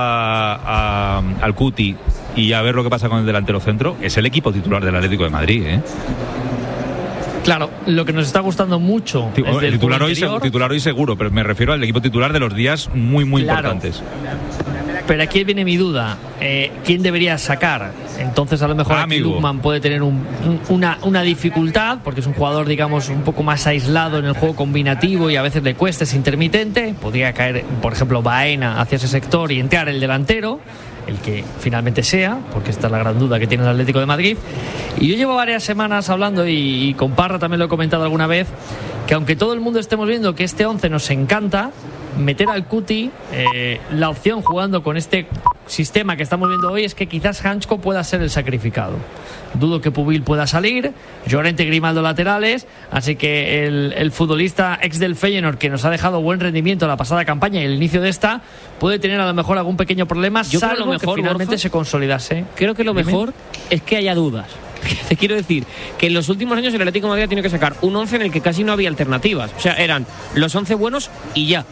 al Cuti y a ver lo que pasa con el delantero centro, es el equipo titular del Atlético de Madrid, Claro, lo que nos está gustando mucho es el titular hoy seguro, pero me refiero al equipo titular de los días muy importantes. Pero aquí viene mi duda, ¿quién debería sacar? Entonces a lo mejor aquí Lukman puede tener una dificultad, porque es un jugador, digamos, un poco más aislado en el juego combinativo y a veces le cuesta, es intermitente. Podría caer, por ejemplo, Baena hacia ese sector y entrar el delantero, el que finalmente sea, porque esta es la gran duda que tiene el Atlético de Madrid. Y yo llevo varias semanas hablando, y con Parra también lo he comentado alguna vez, que aunque todo el mundo estemos viendo que este 11 nos encanta, meter al Cuti, la opción jugando con este sistema que estamos viendo hoy es que quizás Hansko pueda ser el sacrificado. Dudo que Pubil pueda salir, Llorente y Grimaldo laterales, así que el futbolista ex del Feyenoord, que nos ha dejado buen rendimiento la pasada campaña y el inicio de esta, puede tener a lo mejor algún pequeño problema, salvo que finalmente se consolidase. Creo que lo mejor es que haya dudas. Te quiero decir que en los últimos años el Atlético de Madrid ha tenido que sacar un 11 en el que casi no había alternativas. O sea, eran los 11 buenos y ya.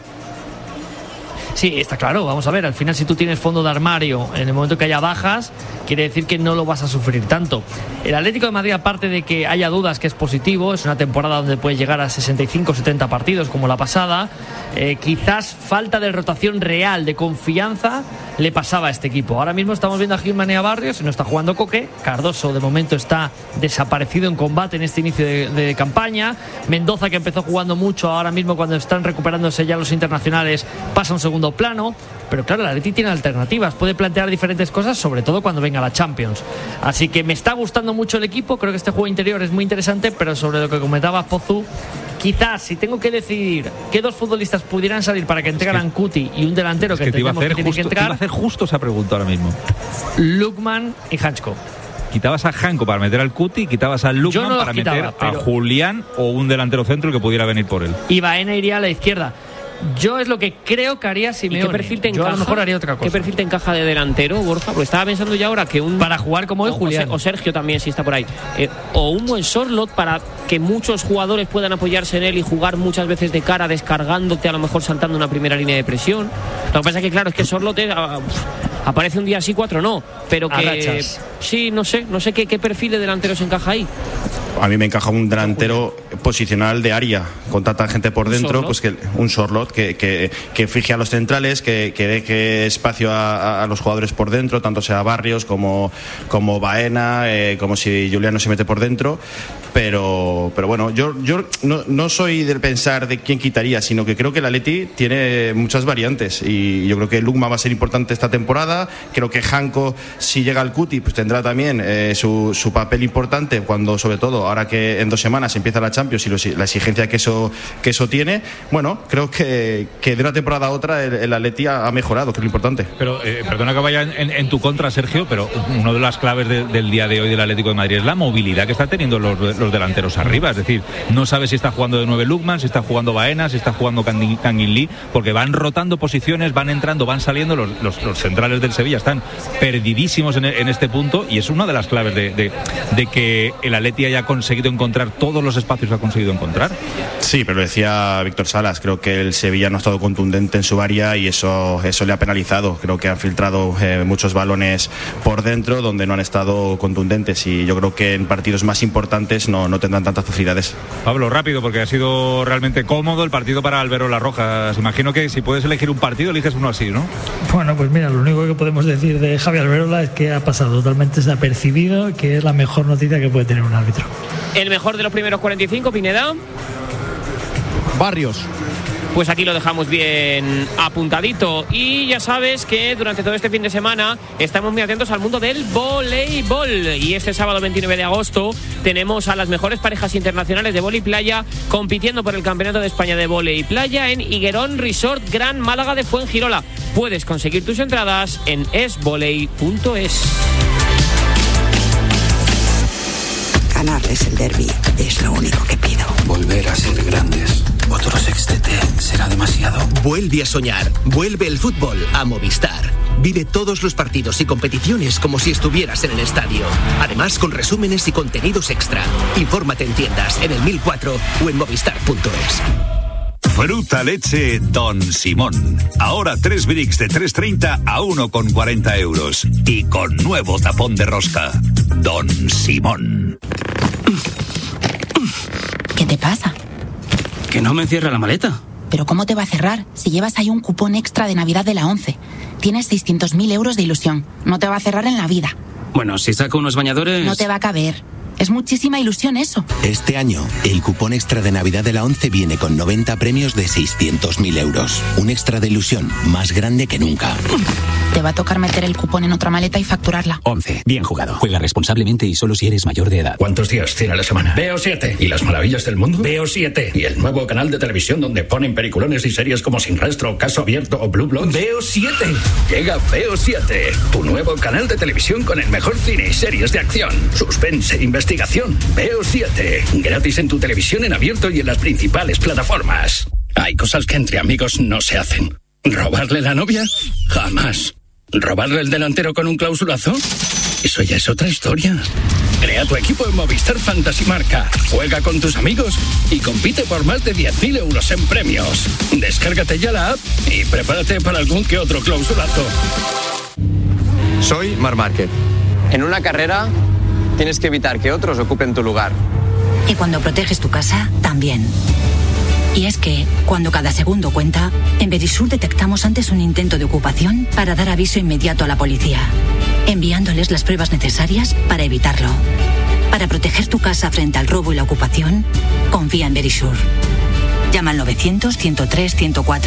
Sí, está claro, vamos a ver, al final si tú tienes fondo de armario en el momento que haya bajas, quiere decir que no lo vas a sufrir tanto. El Atlético de Madrid, aparte de que haya dudas, que es positivo, es una temporada donde puede llegar a 65-70 partidos como la pasada, quizás falta de rotación real, de confianza, le pasaba a este equipo. Ahora mismo estamos viendo a Gilman y a Barrios, y no está jugando Coque. Cardoso de momento está desaparecido en combate en este inicio de campaña. Mendoza, que empezó jugando mucho, ahora mismo cuando están recuperándose ya los internacionales, pasa a un segundo plano. Pero claro, el Atleti tiene alternativas, puede plantear diferentes cosas, sobre todo cuando venga la Champions. Así que me está gustando mucho el equipo, creo que este juego interior es muy interesante, pero sobre lo que comentaba Pozu, quizás si tengo que decidir qué dos futbolistas pudieran salir para que entraran Cuti y un delantero que entendemos que tiene que entrar, te iba a hacer justo esa pregunta ahora mismo. Lukman y Hansko. Quitabas a Hanko para meter al Cuti, quitabas a Lukman para meter a Julián o un delantero centro que pudiera venir por él. Y Baena iría a la izquierda. Yo es lo que creo que haría Simeone. ¿Y qué perfil te encaja? Yo a lo mejor haría otra cosa. ¿Qué perfil te encaja de delantero, Borja? Porque estaba pensando ya ahora que para jugar como hoy Julián. O Sergio también, si está por ahí. O un buen Sorloth para que muchos jugadores puedan apoyarse en él y jugar muchas veces de cara, descargándote, a lo mejor saltando una primera línea de presión. Lo que pasa es que, claro, es que Sorloth aparece un día sí, 4 no. Pero que... Sí, no sé qué perfil de delanteros encaja ahí. A mí me encaja un delantero posicional de área, con tanta gente por dentro, pues que un Sorloth que fije a los centrales, que deje espacio a los jugadores por dentro, tanto sea Barrios como Baena, como si Julián no se mete por dentro. Pero bueno, yo no soy del pensar de quién quitaría, sino que creo que el Atleti tiene muchas variantes y yo creo que Lukman va a ser importante esta temporada. Creo que Hanko, si llega al Cuti, pues tendrá también su papel importante cuando, sobre todo ahora que en 2 semanas empieza la Champions y la exigencia que eso tiene. Bueno, creo que de una temporada a otra el Atleti ha mejorado, que es lo importante. Pero perdona que vaya en tu contra, Sergio, pero una de las claves del día de hoy del Atlético de Madrid es la movilidad que está teniendo los delanteros arriba. Es decir, no sabes si está jugando de 9 Lukman, si está jugando Baena, si está jugando Kangin Lee, porque van rotando posiciones, van entrando, van saliendo. Los centrales del Sevilla están perdidísimos en este punto, y es una de las claves de que el Atleti haya conseguido encontrar todos los espacios que ha conseguido encontrar. Sí, pero lo decía Víctor Salas, creo que el Sevilla no ha estado contundente en su área y eso le ha penalizado. Creo que han filtrado muchos balones por dentro donde no han estado contundentes, y yo creo que en partidos más importantes no tendrán tantas facilidades. Pablo, rápido, porque ha sido realmente cómodo el partido para Alberola Rojas. Imagino que si puedes elegir un partido, eliges uno así, ¿no? Bueno, pues mira, lo único que podemos decir de Javi Alberola es que ha pasado totalmente desapercibido, que es la mejor noticia que puede tener un árbitro. El mejor de los primeros 45, Pineda. Barrios. Pues aquí lo dejamos bien apuntadito. Y ya sabes que durante todo este fin de semana estamos muy atentos al mundo del voleibol. Y este sábado 29 de agosto tenemos a las mejores parejas internacionales de vóley playa compitiendo por el Campeonato de España de Vóley Playa en Higuerón Resort Gran Málaga de Fuengirola. Puedes conseguir tus entradas en esvoley.es. Ganarles el derbi es lo único que pido. Volver a ser grandes. Otro sextete será demasiado. Vuelve a soñar. Vuelve el fútbol a Movistar. Vive todos los partidos y competiciones como si estuvieras en el estadio. Además, con resúmenes y contenidos extra. Infórmate en tiendas, en el 1004 o en movistar.es. Fruta leche Don Simón. Ahora 3 bricks de 3,30 a 1,40 euros. Y con nuevo tapón de rosca. Don Simón. ¿Qué te pasa? Que no me cierra la maleta. ¿Pero cómo te va a cerrar si llevas ahí un cupón extra de Navidad de la 11? Tienes 600.000 euros de ilusión. No te va a cerrar en la vida. Bueno, si saco unos bañadores... No te va a caber. Es muchísima ilusión eso. Este año, el cupón extra de Navidad de la 11 viene con 90 premios de 600.000 euros. Un extra de ilusión más grande que nunca. Te va a tocar meter el cupón en otra maleta y facturarla. 11. Bien jugado. Juega responsablemente y solo si eres mayor de edad. ¿Cuántos días tiene la semana? Veo 7. ¿Y las maravillas del mundo? Veo 7. ¿Y el nuevo canal de televisión donde ponen peliculones y series como Sin Rastro, Caso Abierto o Blue Bloods? Veo 7. Llega Veo 7. Tu nuevo canal de televisión con el mejor cine y series de acción, suspense, investigación. Veo 7. Gratis en tu televisión en abierto y en las principales plataformas. Hay cosas que entre amigos no se hacen. ¿Robarle la novia? Jamás. ¿Robarle el delantero con un clausulazo? Eso ya es otra historia. Crea tu equipo en Movistar Fantasy Marca. Juega con tus amigos y compite por más de 10.000 euros en premios. Descárgate ya la app y prepárate para algún que otro clausulazo. Soy Marc Márquez. En una carrera tienes que evitar que otros ocupen tu lugar. Y cuando proteges tu casa, también. Y es que, cuando cada segundo cuenta, en Verisur detectamos antes un intento de ocupación para dar aviso inmediato a la policía, enviándoles las pruebas necesarias para evitarlo. Para proteger tu casa frente al robo y la ocupación, confía en Verisur. Llama al 900-103-104.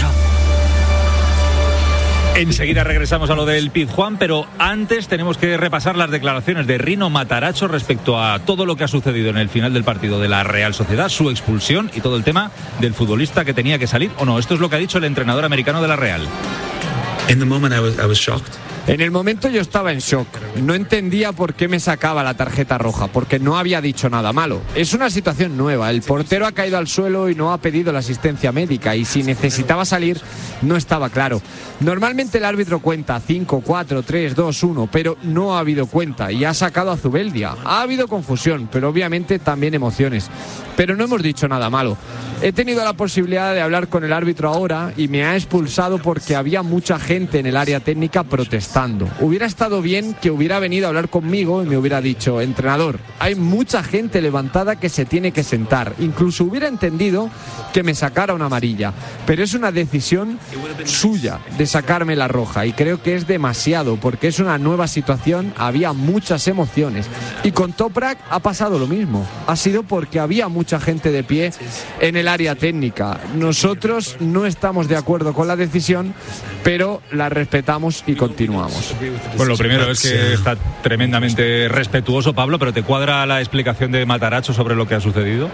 Enseguida regresamos a lo del Pizjuán, pero antes tenemos que repasar las declaraciones de Rino Matarazzo respecto a todo lo que ha sucedido en el final del partido de la Real Sociedad, su expulsión y todo el tema del futbolista que tenía que salir o no. Esto es lo que ha dicho el entrenador americano de la Real. In the moment I was shocked. En el momento yo estaba en shock. No entendía por qué me sacaba la tarjeta roja, porque no había dicho nada malo. Es una situación nueva. El portero ha caído al suelo y no ha pedido la asistencia médica, y si necesitaba salir no estaba claro. Normalmente el árbitro cuenta 5, 4, 3, 2, 1, pero no ha habido cuenta y ha sacado a Zubeldia. Ha habido confusión, pero obviamente también emociones. Pero no hemos dicho nada malo. He tenido la posibilidad de hablar con el árbitro ahora y me ha expulsado porque había mucha gente en el área técnica protestando. Hubiera estado bien que hubiera venido a hablar conmigo y me hubiera dicho: entrenador, hay mucha gente levantada que se tiene que sentar. Incluso hubiera entendido que me sacara una amarilla. Pero es una decisión suya de sacarme la roja y creo que es demasiado porque es una nueva situación, había muchas emociones. Y con Toprak ha pasado lo mismo. Ha sido porque había mucha gente de pie en el área técnica. Nosotros no estamos de acuerdo con la decisión, pero la respetamos y continuamos. Bueno, lo primero es que está tremendamente respetuoso, Pablo, pero ¿te cuadra la explicación de Matarazzo sobre lo que ha sucedido?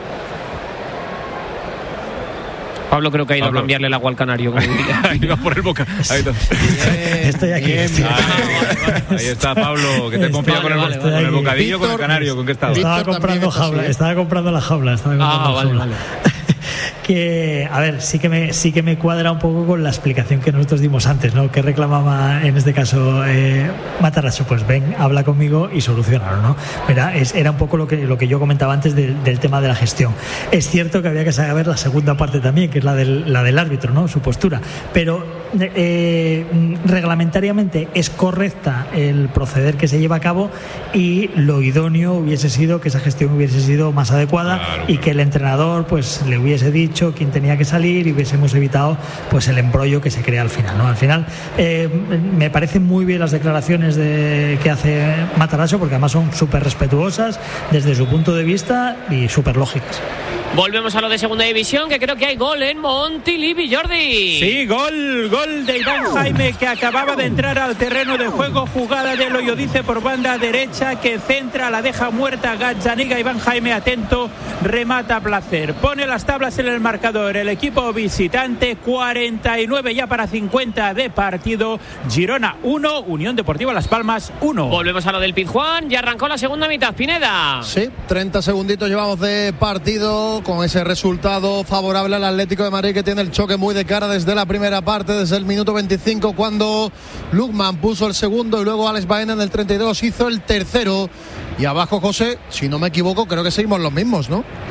Pablo creo que ha ido a cambiarle el agua al canario. Ahí va por el boca. Ahí está. Estoy aquí. Ahí está Pablo, que te confía con el bocadillo, con el canario. ¿Con qué estaba? Estaba comprando jaula. Estaba comprando la jaula. Vale. Que, a ver, sí que me cuadra un poco con la explicación que nosotros dimos antes, ¿no? Que reclamaba en este caso Matarazzo, pues ven, habla conmigo y solucionaron, ¿no? Era un poco lo que yo comentaba antes del tema de la gestión. Es cierto que había que saber la segunda parte también, que es la del árbitro, ¿no? Su postura, pero reglamentariamente es correcta el proceder que se lleva a cabo y lo idóneo hubiese sido que esa gestión hubiese sido más adecuada, claro, y que el entrenador pues le hubiese dicho quién tenía que salir y hubiésemos evitado pues el embrollo que se crea al final, ¿no? Al final me parecen muy bien las declaraciones que hace Matarazzo, porque además son súper respetuosas desde su punto de vista y súper lógicas. Volvemos a lo de segunda división, que creo que hay gol en Montilivi, Jordi. Sí, gol de Iván Jaime, que acababa de entrar al terreno de juego. Jugada de Loyodice por banda derecha, que centra, la deja muerta Gazzaniga. Iván Jaime atento, remata a placer. Pone las tablas en el marcador el equipo visitante. 49 ya para 50 de partido. Girona 1, Unión Deportiva Las Palmas 1. Volvemos a lo del Pizjuán. Ya arrancó la segunda mitad, Pineda. Sí, 30 segunditos llevamos de partido, con ese resultado favorable al Atlético de Madrid, que tiene el choque muy de cara desde la primera parte, desde el minuto 25, cuando Lukman puso el segundo y luego Alex Baena en el 32 hizo el tercero. Y abajo, José, si no me equivoco, creo que seguimos los mismos, ¿no?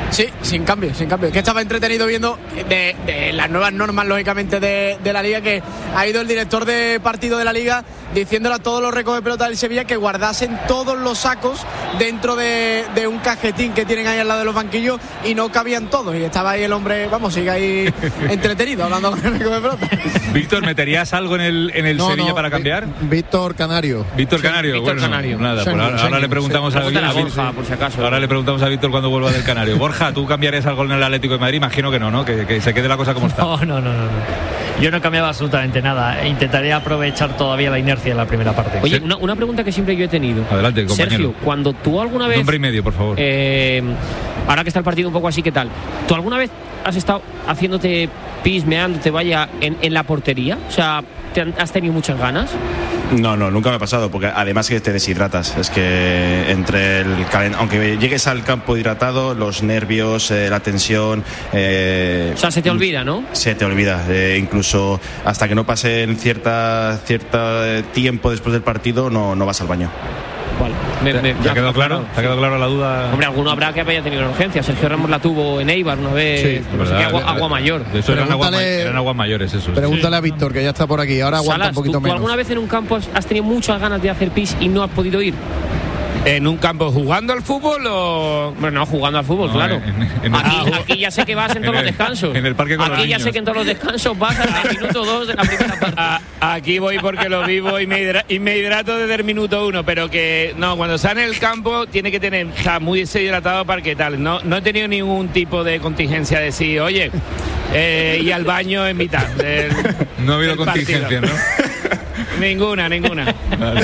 Sí, sin cambio. Que estaba entretenido viendo de las nuevas normas, lógicamente, de la Liga, que ha ido el director de partido de la Liga diciéndole a todos los recoge pelota del Sevilla que guardasen todos los sacos dentro de un cajetín que tienen ahí al lado de los banquillos, y no cabían todos. Y estaba ahí el hombre, sigue ahí entretenido hablando con el recoge pelota. Víctor, ¿meterías algo en el Sevilla para cambiar? Víctor Canario. Nada, ahora le preguntamos a Víctor, por si acaso. Ahora le preguntamos a Víctor cuando vuelva del Canario. Borja, ¿tú cambiarías algo en el Atlético de Madrid? Imagino que no, que se quede la cosa como está. No. Yo no cambiaba absolutamente nada. Intentaría aprovechar todavía la inercia de la primera parte. Oye, una pregunta que siempre yo he tenido. Adelante, compañero. Sergio, cuando tú alguna vez... Nombre y medio, por favor. Ahora que está el partido un poco así, ¿qué tal? ¿Tú alguna vez has estado haciéndote pis, meándote, vaya, en la portería? O sea, ¿has tenido muchas ganas? No, nunca me ha pasado, porque además que te deshidratas. Es que entre aunque llegues al campo hidratado, los nervios, la tensión... o sea, se te olvida, ¿no? Se te olvida. Incluso hasta que no pase en cierto tiempo después del partido, no vas al baño. Vale. ¿Ya quedó claro? ¿Te ha quedado claro la duda? Hombre, alguno habrá que haya tenido una urgencia. Sergio Ramos la tuvo en Eibar una vez. Sí, agua mayor. Eso eran aguas mayores, eso. Pregúntale a Víctor, que ya está por aquí. Ahora aguanta un poquito menos. ¿Tú alguna vez en un campo has tenido muchas ganas de hacer pis y no has podido ir? ¿En un campo jugando al fútbol o...? Bueno, no, jugando al fútbol, claro. Aquí ya sé que vas en todos los descansos. En el parque con los niños. Aquí ya sé que en todos los descansos vas hasta el minuto 2 de la primera parte. Aquí voy porque lo vivo y me hidrato desde el minuto 1, pero que... No, cuando está en el campo tiene que estar muy deshidratado para que tal. No he tenido ningún tipo de contingencia de decir, oye, y al baño en mitad del... No ha habido contingencia, ¿no? Ninguna. Vale.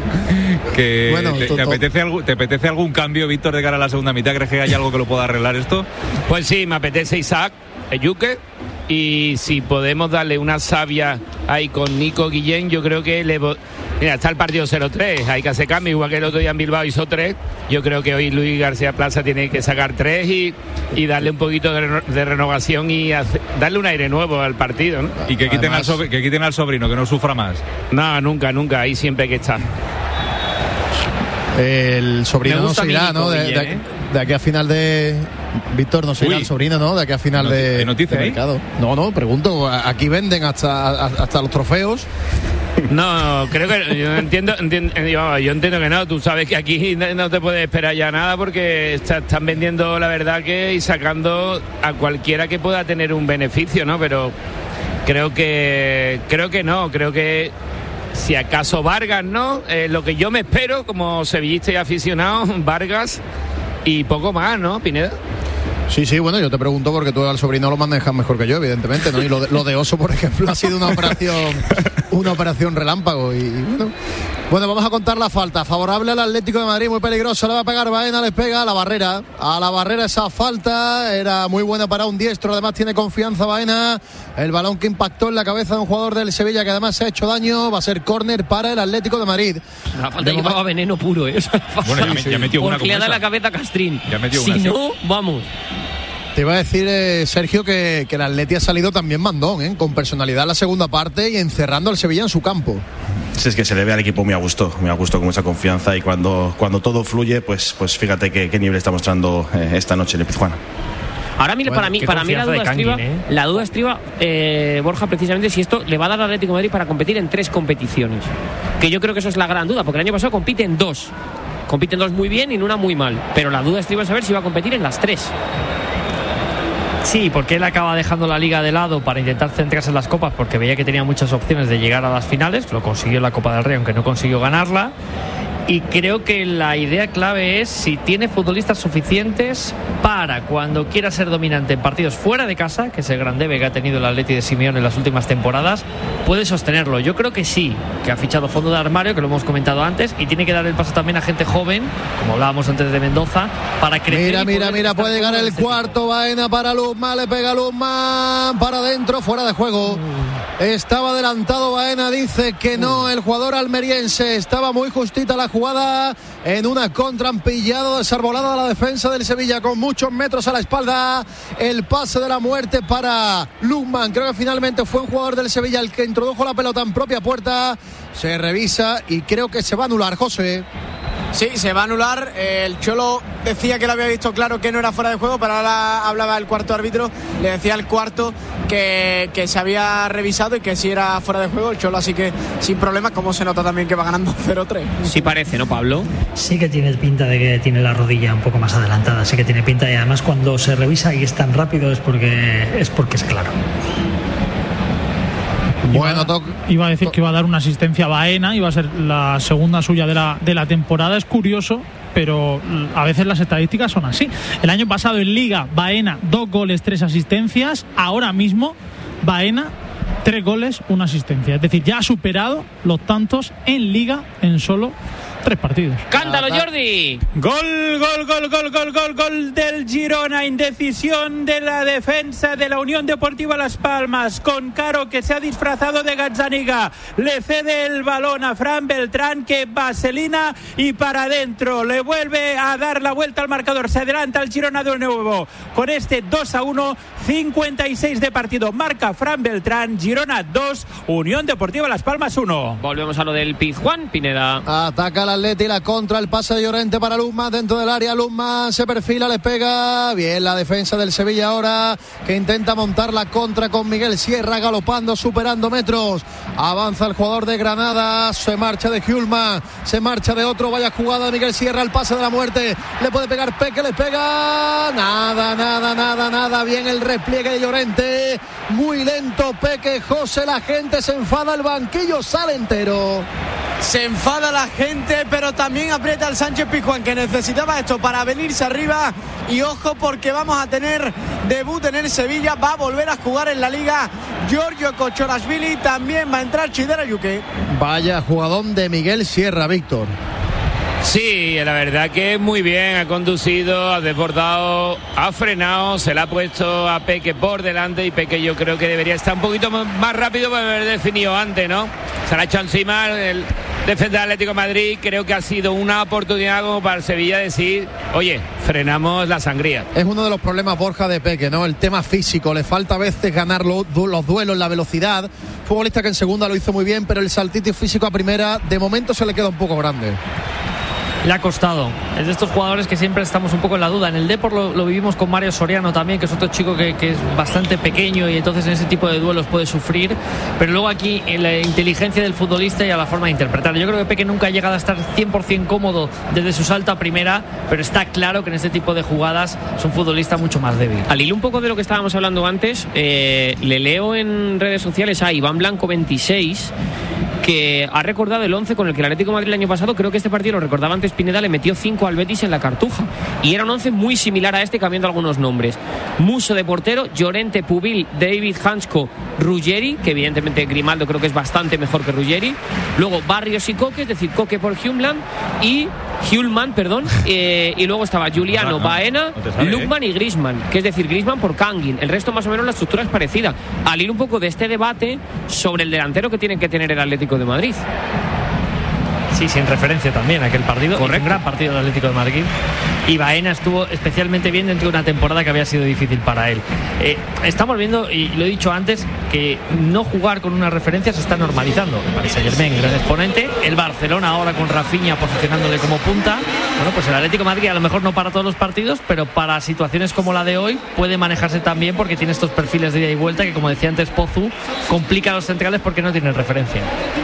¿Te apetece algún cambio, Víctor, de cara a la segunda mitad? ¿Crees que hay algo que lo pueda arreglar esto? Pues sí, me apetece Isaac Eyuke, y si podemos darle una savia ahí con Nico Guillén, yo creo que mira, está el partido 0-3, hay que hacer cambio, igual que el otro día en Bilbao hizo 3. Yo creo que hoy Luis García Plaza tiene que sacar 3 y darle un poquito de renovación y darle un aire nuevo al partido, ¿no? Y que quiten al sobrino, que no sufra más. No, nunca, ahí siempre hay que estar. El sobrino no se irá, ¿no? De aquí a final de... Víctor, no se irá el sobrino, ¿no? De aquí a final de mercado. No, pregunto. Aquí venden hasta los trofeos. No, creo que yo entiendo que no. Tú sabes que aquí no te puedes esperar ya nada, porque están vendiendo, la verdad, y sacando a cualquiera que pueda tener un beneficio, ¿no? Pero creo que no. Creo que si acaso Vargas, ¿no? Lo que yo me espero como sevillista y aficionado, Vargas y poco más, ¿no, Pineda? Sí, bueno, yo te pregunto porque tú al sobrino lo manejas mejor que yo, evidentemente, ¿no? Y lo de Oso, por ejemplo, ha sido una operación relámpago. Y bueno, vamos a contar la falta. Favorable al Atlético de Madrid, muy peligroso. Le va a pegar Baena, les pega a la barrera. A la barrera esa falta. Era muy buena para un diestro. Además tiene confianza Baena. El balón que impactó en la cabeza de un jugador del Sevilla, que además se ha hecho daño. Va a ser córner para el Atlético de Madrid. La falta llevaba veneno puro, ¿eh? Bueno, ya metió una. Porque le da la cabeza a Castrín. Si no, vamos. Te iba a decir, Sergio, que el Atleti ha salido también mandón, con personalidad en la segunda parte y encerrando al Sevilla en su campo. Sí, es que se le ve al equipo muy a gusto con mucha confianza, y cuando todo fluye, pues fíjate qué nivel está mostrando esta noche el Pizjuán. Ahora, mire, para mí la duda estriba, Borja, precisamente si esto le va a dar al Atlético de Madrid para competir en 3 competiciones. Que yo creo que eso es la gran duda, porque el año pasado compite en 2. Compite en 2 muy bien y en una muy mal. Pero la duda estriba es saber si va a competir en las 3. Sí, porque él acaba dejando la Liga de lado para intentar centrarse en las copas, porque veía que tenía muchas opciones de llegar a las finales. Lo consiguió en la Copa del Rey, aunque no consiguió ganarla. Y creo que la idea clave es si tiene futbolistas suficientes para, cuando quiera ser dominante en partidos fuera de casa, que es el gran debe que ha tenido el Atleti de Simeone en las últimas temporadas, puede sostenerlo. Yo creo que sí, que ha fichado fondo de armario, que lo hemos comentado antes, y tiene que dar el paso también a gente joven, como hablábamos antes de Mendoza, para crecer. Mira, puede llegar el cuarto. Baena para Luzman, le pega Luzman para adentro, fuera de juego. Estaba adelantado Baena, dice que no, el jugador almeriense. Estaba muy justita la jugada, en una contra, han pillado desarbolada a la defensa del Sevilla con muchos metros a la espalda. El pase de la muerte para Luzman. Creo que finalmente fue un jugador del Sevilla el que introdujo la pelota en propia puerta. Se revisa y creo que se va a anular, José. Sí, se va a anular. El Cholo decía que lo había visto claro que no era fuera de juego, pero ahora hablaba el cuarto árbitro, le decía al cuarto que se había revisado y que sí era fuera de juego el Cholo, así que sin problemas, como se nota también que va ganando 0-3. Sí parece, ¿no, Pablo? Sí que tiene pinta de que tiene la rodilla un poco más adelantada, sí que tiene pinta, y además cuando se revisa y es tan rápido es porque es claro. Bueno, iba a decir que iba a dar una asistencia a Baena, iba a ser la segunda suya de la temporada. Es curioso, pero a veces las estadísticas son así. El año pasado en Liga, Baena 2 goles, 3 asistencias. Ahora mismo, Baena 3 goles, 1 asistencia. Es decir, ya ha superado los tantos en Liga en solo 3 partidos. ¡Cántalo, Jordi! Gol del Girona. Indecisión de la defensa de la Unión Deportiva Las Palmas, con Caro, que se ha disfrazado de Gazzaniga. Le cede el balón a Fran Beltrán, que vaselina y para adentro. Le vuelve a dar la vuelta al marcador. Se adelanta el Girona de nuevo con este 2-1, 56 de partido. Marca Fran Beltrán. Girona 2, Unión Deportiva Las Palmas 1. Volvemos a lo del Pizjuán, Pineda. Ataca el Atleti, la contra, el pase de Llorente para Luzman dentro del área. Luzman se perfila, le pega bien la defensa del Sevilla ahora, que intenta montar la contra con Miguel Sierra galopando, superando metros. Avanza el jugador de Granada, se marcha de Hjulman, se marcha de otro. Vaya jugada de Miguel Sierra, el pase de la muerte. Le puede pegar Peque, le pega. Nada. Bien el repliegue de Llorente. Muy lento Peque. José, la gente se enfada, el banquillo sale entero. Se enfada la gente, pero también aprieta el Sánchez Pizjuán, que necesitaba esto para venirse arriba. Y ojo, porque vamos a tener debut en el Sevilla. Va a volver a jugar en la Liga Giorgio Kochorashvili. También va a entrar Chidera Yuke. Vaya jugadón de Miguel Sierra, Víctor. Sí, la verdad que muy bien, ha conducido, ha desbordado, ha frenado, se le ha puesto a Peque por delante, y Peque yo creo que debería estar un poquito más rápido para haber definido antes, ¿no? Se le ha hecho encima el defensa del Atlético de Madrid. Creo que ha sido una oportunidad como para el Sevilla decir, oye, frenamos la sangría. Es uno de los problemas, Borja, de Peque, ¿no? El tema físico, le falta a veces ganar los duelos, la velocidad. Futbolista que en segunda lo hizo muy bien, pero el saltito físico a primera de momento se le queda un poco grande. Le ha costado. Es de estos jugadores que siempre estamos un poco en la duda. En el Depor lo vivimos con Mario Soriano también, que es otro chico que es bastante pequeño y entonces en ese tipo de duelos puede sufrir. Pero luego aquí en la inteligencia del futbolista y a la forma de interpretar. Yo creo que Peque nunca ha llegado a estar 100% cómodo desde su salto a primera, pero está claro que en este tipo de jugadas es un futbolista mucho más débil. Al hilo un poco de lo que estábamos hablando antes, le leo en redes sociales a Iván Blanco 26, que ha recordado el 11 con el que el Atlético de Madrid el año pasado, creo que este partido lo recordaba antes Pineda, le metió 5 al Betis en la Cartuja, y era un 11 muy similar a este, cambiando algunos nombres. Musso de portero, Llorente, Pubil, David Hansko, Ruggeri, que evidentemente Grimaldo creo que es bastante mejor que Ruggeri, luego Barrios y Coque, es decir, Coque por Hjulman, y luego estaba Juliano, Baena, Lukman y Griezmann, que es decir, Griezmann por Kangin. El resto más o menos la estructura es parecida. Al ir un poco de este debate sobre el delantero que tienen que tener el Atlético de Madrid. Sí, sin referencia también a aquel partido. Correcto. Un gran partido del Atlético de Madrid. Y Baena estuvo especialmente bien dentro de una temporada que había sido difícil para él. Estamos viendo, y lo he dicho antes, que no jugar con una referencia se está normalizando. El Paris Saint-Germain, gran exponente. El Barcelona ahora con Rafinha posicionándole como punta. Bueno, pues el Atlético de Madrid a lo mejor no para todos los partidos, pero para situaciones como la de hoy puede manejarse también, porque tiene estos perfiles de ida y vuelta que, como decía antes Pozu, complica a los centrales porque no tienen referencia.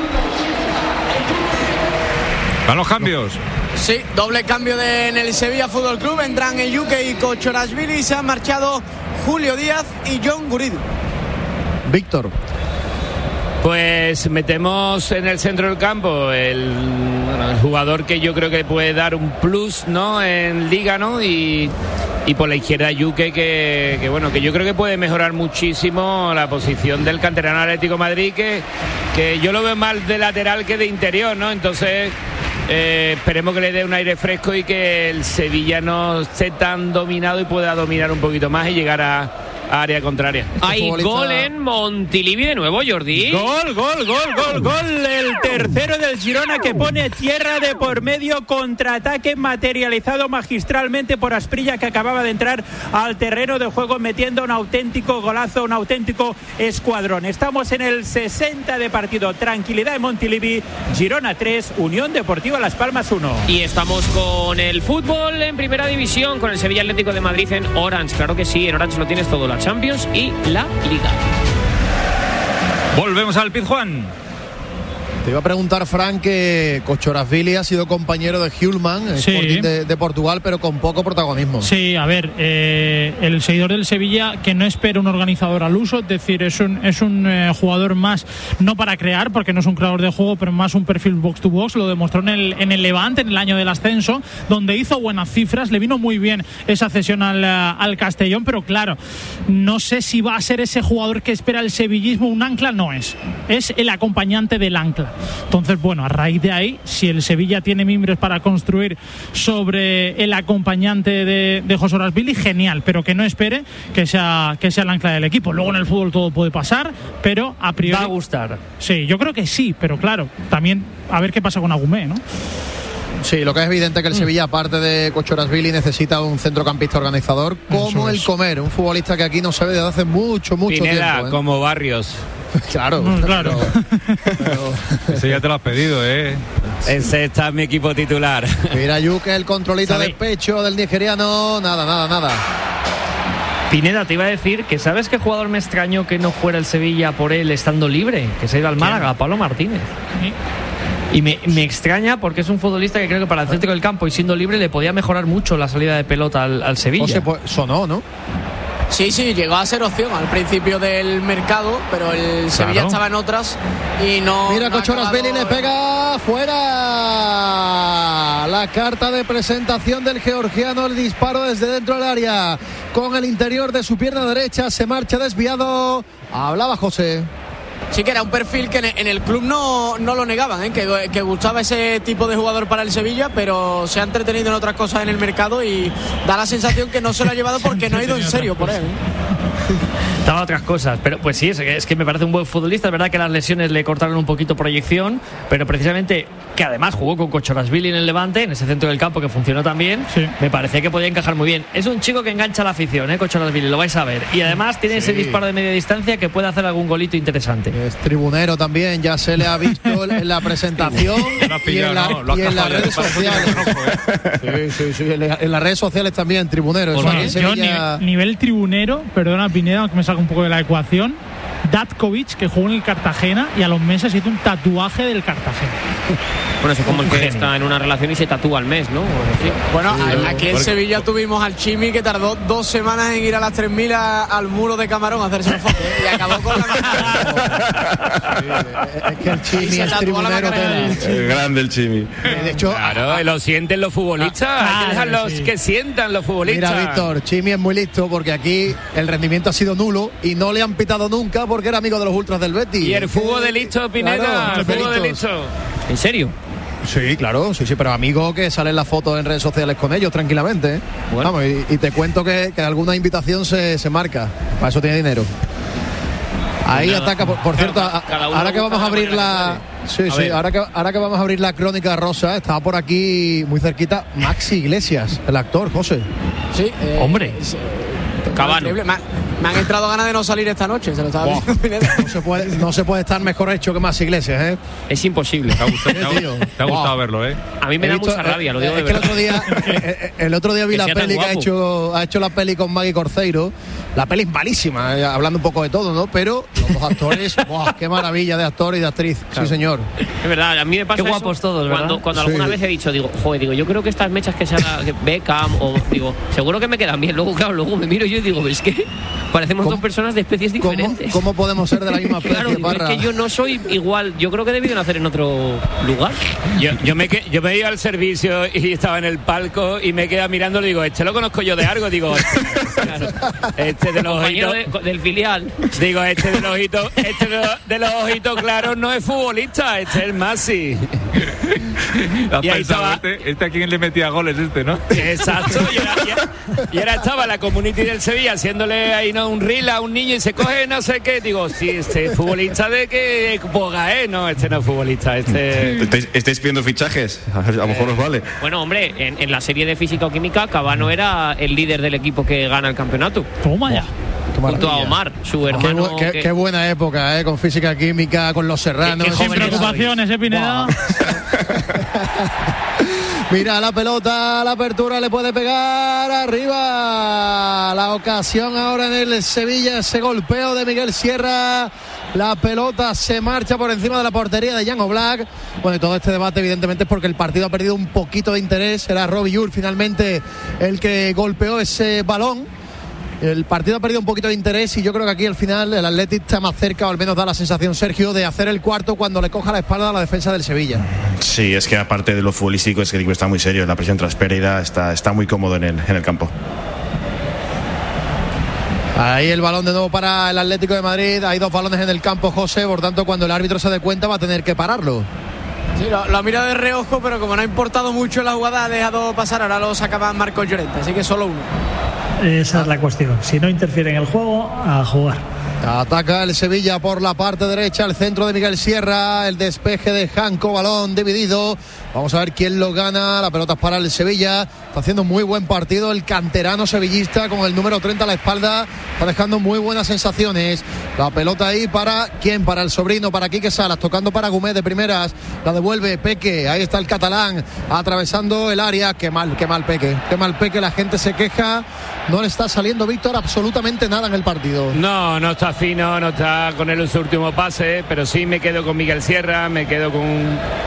¿Van los cambios? Sí, doble cambio en el Sevilla Fútbol Club. Entran Eyuke y Kochorashvili y se han marchado Julio Díaz y John Gurido. Víctor. Pues metemos en el centro del campo el jugador que yo creo que puede dar un plus, ¿no?, en Liga, ¿no? Y por la izquierda Yuke, que yo creo que puede mejorar muchísimo la posición del canterano Atlético de Madrid, que yo lo veo más de lateral que de interior, ¿no? Entonces esperemos que le dé un aire fresco y que el Sevilla no esté tan dominado y pueda dominar un poquito más y llegar a área contraria. Hay gol en Montilivi de nuevo, Jordi. Gol. El tercero del Girona, que pone tierra de por medio, contraataque materializado magistralmente por Asprilla, que acababa de entrar al terreno de juego metiendo un auténtico golazo, un auténtico escuadrón. Estamos en el 60 de partido, tranquilidad en Montilivi, Girona 3, Unión Deportiva Las Palmas 1. Y estamos con el fútbol en primera división, con el Sevilla Atlético de Madrid en Orange. Claro que sí, en Orange lo tienes todo, la Champions y la Liga. Volvemos al Pizjuán. Te iba a preguntar, Frank, que Kochorazvili ha sido compañero de Hjulman, Sporting de Portugal, pero con poco protagonismo. Sí, a ver, el seguidor del Sevilla que no espera un organizador al uso, es decir, es un jugador más, no para crear, porque no es un creador de juego, pero más un perfil box to box. Lo demostró en el Levante, en el año del ascenso, donde hizo buenas cifras, le vino muy bien esa cesión al Castellón, pero claro, no sé si va a ser ese jugador que espera el sevillismo. Un ancla no es el acompañante del ancla. Entonces, bueno, a raíz de ahí, si el Sevilla tiene mimbres para construir sobre el acompañante de Kochorazvili, genial, pero que no espere que sea el ancla del equipo. Luego en el fútbol todo puede pasar, pero a priori va a gustar. Sí, yo creo que sí, pero claro, también a ver qué pasa con Agumé, ¿no? Sí, lo que es evidente que el Sevilla, aparte de Kochorazvili, necesita un centrocampista organizador como el Comer, un futbolista que aquí no se ve desde hace mucho Pineda, tiempo. Como Barrios. Claro. Pero ese ya te lo has pedido, Ese está en mi equipo titular. Mira, Yuke, el controlito de pecho del nigeriano. Nada. Pineda, te iba a decir que ¿sabes qué jugador me extrañó que no fuera el Sevilla por él estando libre? Que se ha ido al Málaga, Pablo Martínez. ¿Sí? Y me extraña porque es un futbolista que creo que para el centro del campo y siendo libre le podía mejorar mucho la salida de pelota al Sevilla. Sonó, ¿no? Sí, llegó a ser opción al principio del mercado, pero el Sevilla estaba en otras y no. Mira, Kochorazvili le pega fuera. La carta de presentación del georgiano, el disparo desde dentro del área con el interior de su pierna derecha, se marcha desviado. Hablaba José. Sí, que era un perfil que en el club no lo negaban, que gustaba ese tipo de jugador para el Sevilla, pero se ha entretenido en otras cosas en el mercado y da la sensación que no se lo ha llevado porque no ha ido en serio por él. Estaba otras cosas, pero pues sí, es que me parece un buen futbolista. Es verdad que las lesiones le cortaron un poquito proyección, pero precisamente que además jugó con Kochorazvili en el Levante, en ese centro del campo que funcionó también, me parecía que podía encajar muy bien. Es un chico que engancha a la afición, Kochorazvili, lo vais a ver. Y además tiene ese disparo de media distancia que puede hacer algún golito interesante. Es tribunero también, ya se le ha visto en la presentación y en las redes sociales. Sí, en las redes sociales también, tribunero. Yo nivel tribunero, perdona Pineda, que me saca un poco de la ecuación. Datkovic, que jugó en el Cartagena y a los meses hizo un tatuaje del Cartagena. Bueno, eso es como el que está en una relación y se tatúa al mes, ¿no? Sí. Bueno, aquí en Sevilla tuvimos al Chimi, que tardó 2 semanas en ir a las 3000 al muro de Camarón a hacerse una foto, y acabó con la es que el Chimi es tribunero. Es grande el Chimi. De hecho, claro, lo sienten los futbolistas. Hay que dejarlos que sientan los futbolistas. Mira, Víctor, Chimi es muy listo porque aquí el rendimiento ha sido nulo y no le han pitado nunca porque era amigo de los ultras del Betis. Y el fútbol de listo, Pineda, claro, el fútbol de listo. ¿En serio? Sí, claro, sí, pero amigo que salen las fotos en redes sociales con ellos tranquilamente. Bueno. Vamos, y te cuento que alguna invitación se marca. Para eso tiene dinero. Ahí ataca, por cierto, ahora que vamos a abrir la... ahora que vamos a abrir la crónica rosa, estaba por aquí muy cerquita Maxi Iglesias, el actor, José. Sí, hombre. Cabano. Me han entrado ganas de no salir esta noche, se lo estaba diciendo. No se puede estar mejor hecho que Maxi Iglesias, Es imposible. Te ha gustado verlo, A mí me da mucha rabia, lo digo de verdad. El otro día vi la peli que ha hecho la peli con Maggie Corceiro. La peli es malísima, hablando un poco de todo, ¿no? Pero los dos actores, qué maravilla de actor y de actriz. Claro. Sí, señor. Es verdad, a mí me pasa qué guapos eso todos, ¿verdad? Cuando alguna vez he dicho, yo creo que estas mechas que se haga Beckham, o digo, seguro que me quedan bien. Luego me miro yo y digo, es que parecemos dos personas de especies diferentes. ¿Cómo podemos ser de la misma especie? Claro, es que yo no soy igual. Yo creo que debí de nacer en otro lugar. Yo me iba al servicio y estaba en el palco y me quedaba mirándolo y digo, este lo conozco yo de algo. Digo, este de los ojitos del filial. Digo, este de los ojitos claros no es futbolista, este es el Maxi. Y ahí estaba este a quien le metía goles, ¿no? Exacto. Y ahora estaba la community del Sevilla haciéndole ahí un reel a un niño y se coge no sé qué. Digo, sí, este es futbolista de que boga, no, este no es futbolista. ¿Estáis pidiendo fichajes? A lo mejor os vale. Bueno, hombre, en la serie de física o química, Cabano era el líder del equipo que gana el campeonato. Toma ya. Junto a Omar, su hermano. Qué buena época, con física química, con los serranos. Sin preocupaciones, Pineda. Mira la pelota, la apertura le puede pegar arriba. La ocasión ahora en el Sevilla, ese golpeo de Miguel Sierra. La pelota se marcha por encima de la portería de Jan Oblak. Bueno, y todo este debate evidentemente es porque el partido ha perdido un poquito de interés. Será Robbie Yur finalmente el que golpeó ese balón. El partido ha perdido un poquito de interés y yo creo que aquí al final el Athletic está más cerca, o al menos da la sensación, Sergio, de hacer el cuarto cuando le coja la espalda a la defensa del Sevilla. Sí, es que aparte de lo futbolístico es que el equipo está muy serio. La presión tras pérdida está muy cómodo en el campo. Ahí el balón de nuevo para el Atlético de Madrid. Hay 2 balones en el campo, José, por tanto cuando el árbitro se dé cuenta va a tener que pararlo. Sí, lo ha mirado de reojo, pero como no ha importado mucho la jugada, ha dejado pasar. Ahora lo sacaba Marcos Llorente, así que solo uno. Esa es la cuestión. Si no interfiere en el juego, a jugar. Ataca el Sevilla por la parte derecha, el centro de Miguel Sierra, el despeje de Janko, balón dividido. Vamos a ver quién lo gana. La pelota es para el Sevilla. Está haciendo muy buen partido el canterano sevillista con el número 30 a la espalda. Está dejando muy buenas sensaciones. La pelota ahí para ¿quién? Para el sobrino, para Quique Salas, tocando para Gómez de primeras. La devuelve Peque. Ahí está el catalán atravesando el área. Qué mal Peque. Qué mal Peque. La gente se queja. No le está saliendo, Víctor, absolutamente nada en el partido. No está fino, no está con él en su último pase, pero sí me quedo con Miguel Sierra, me quedo con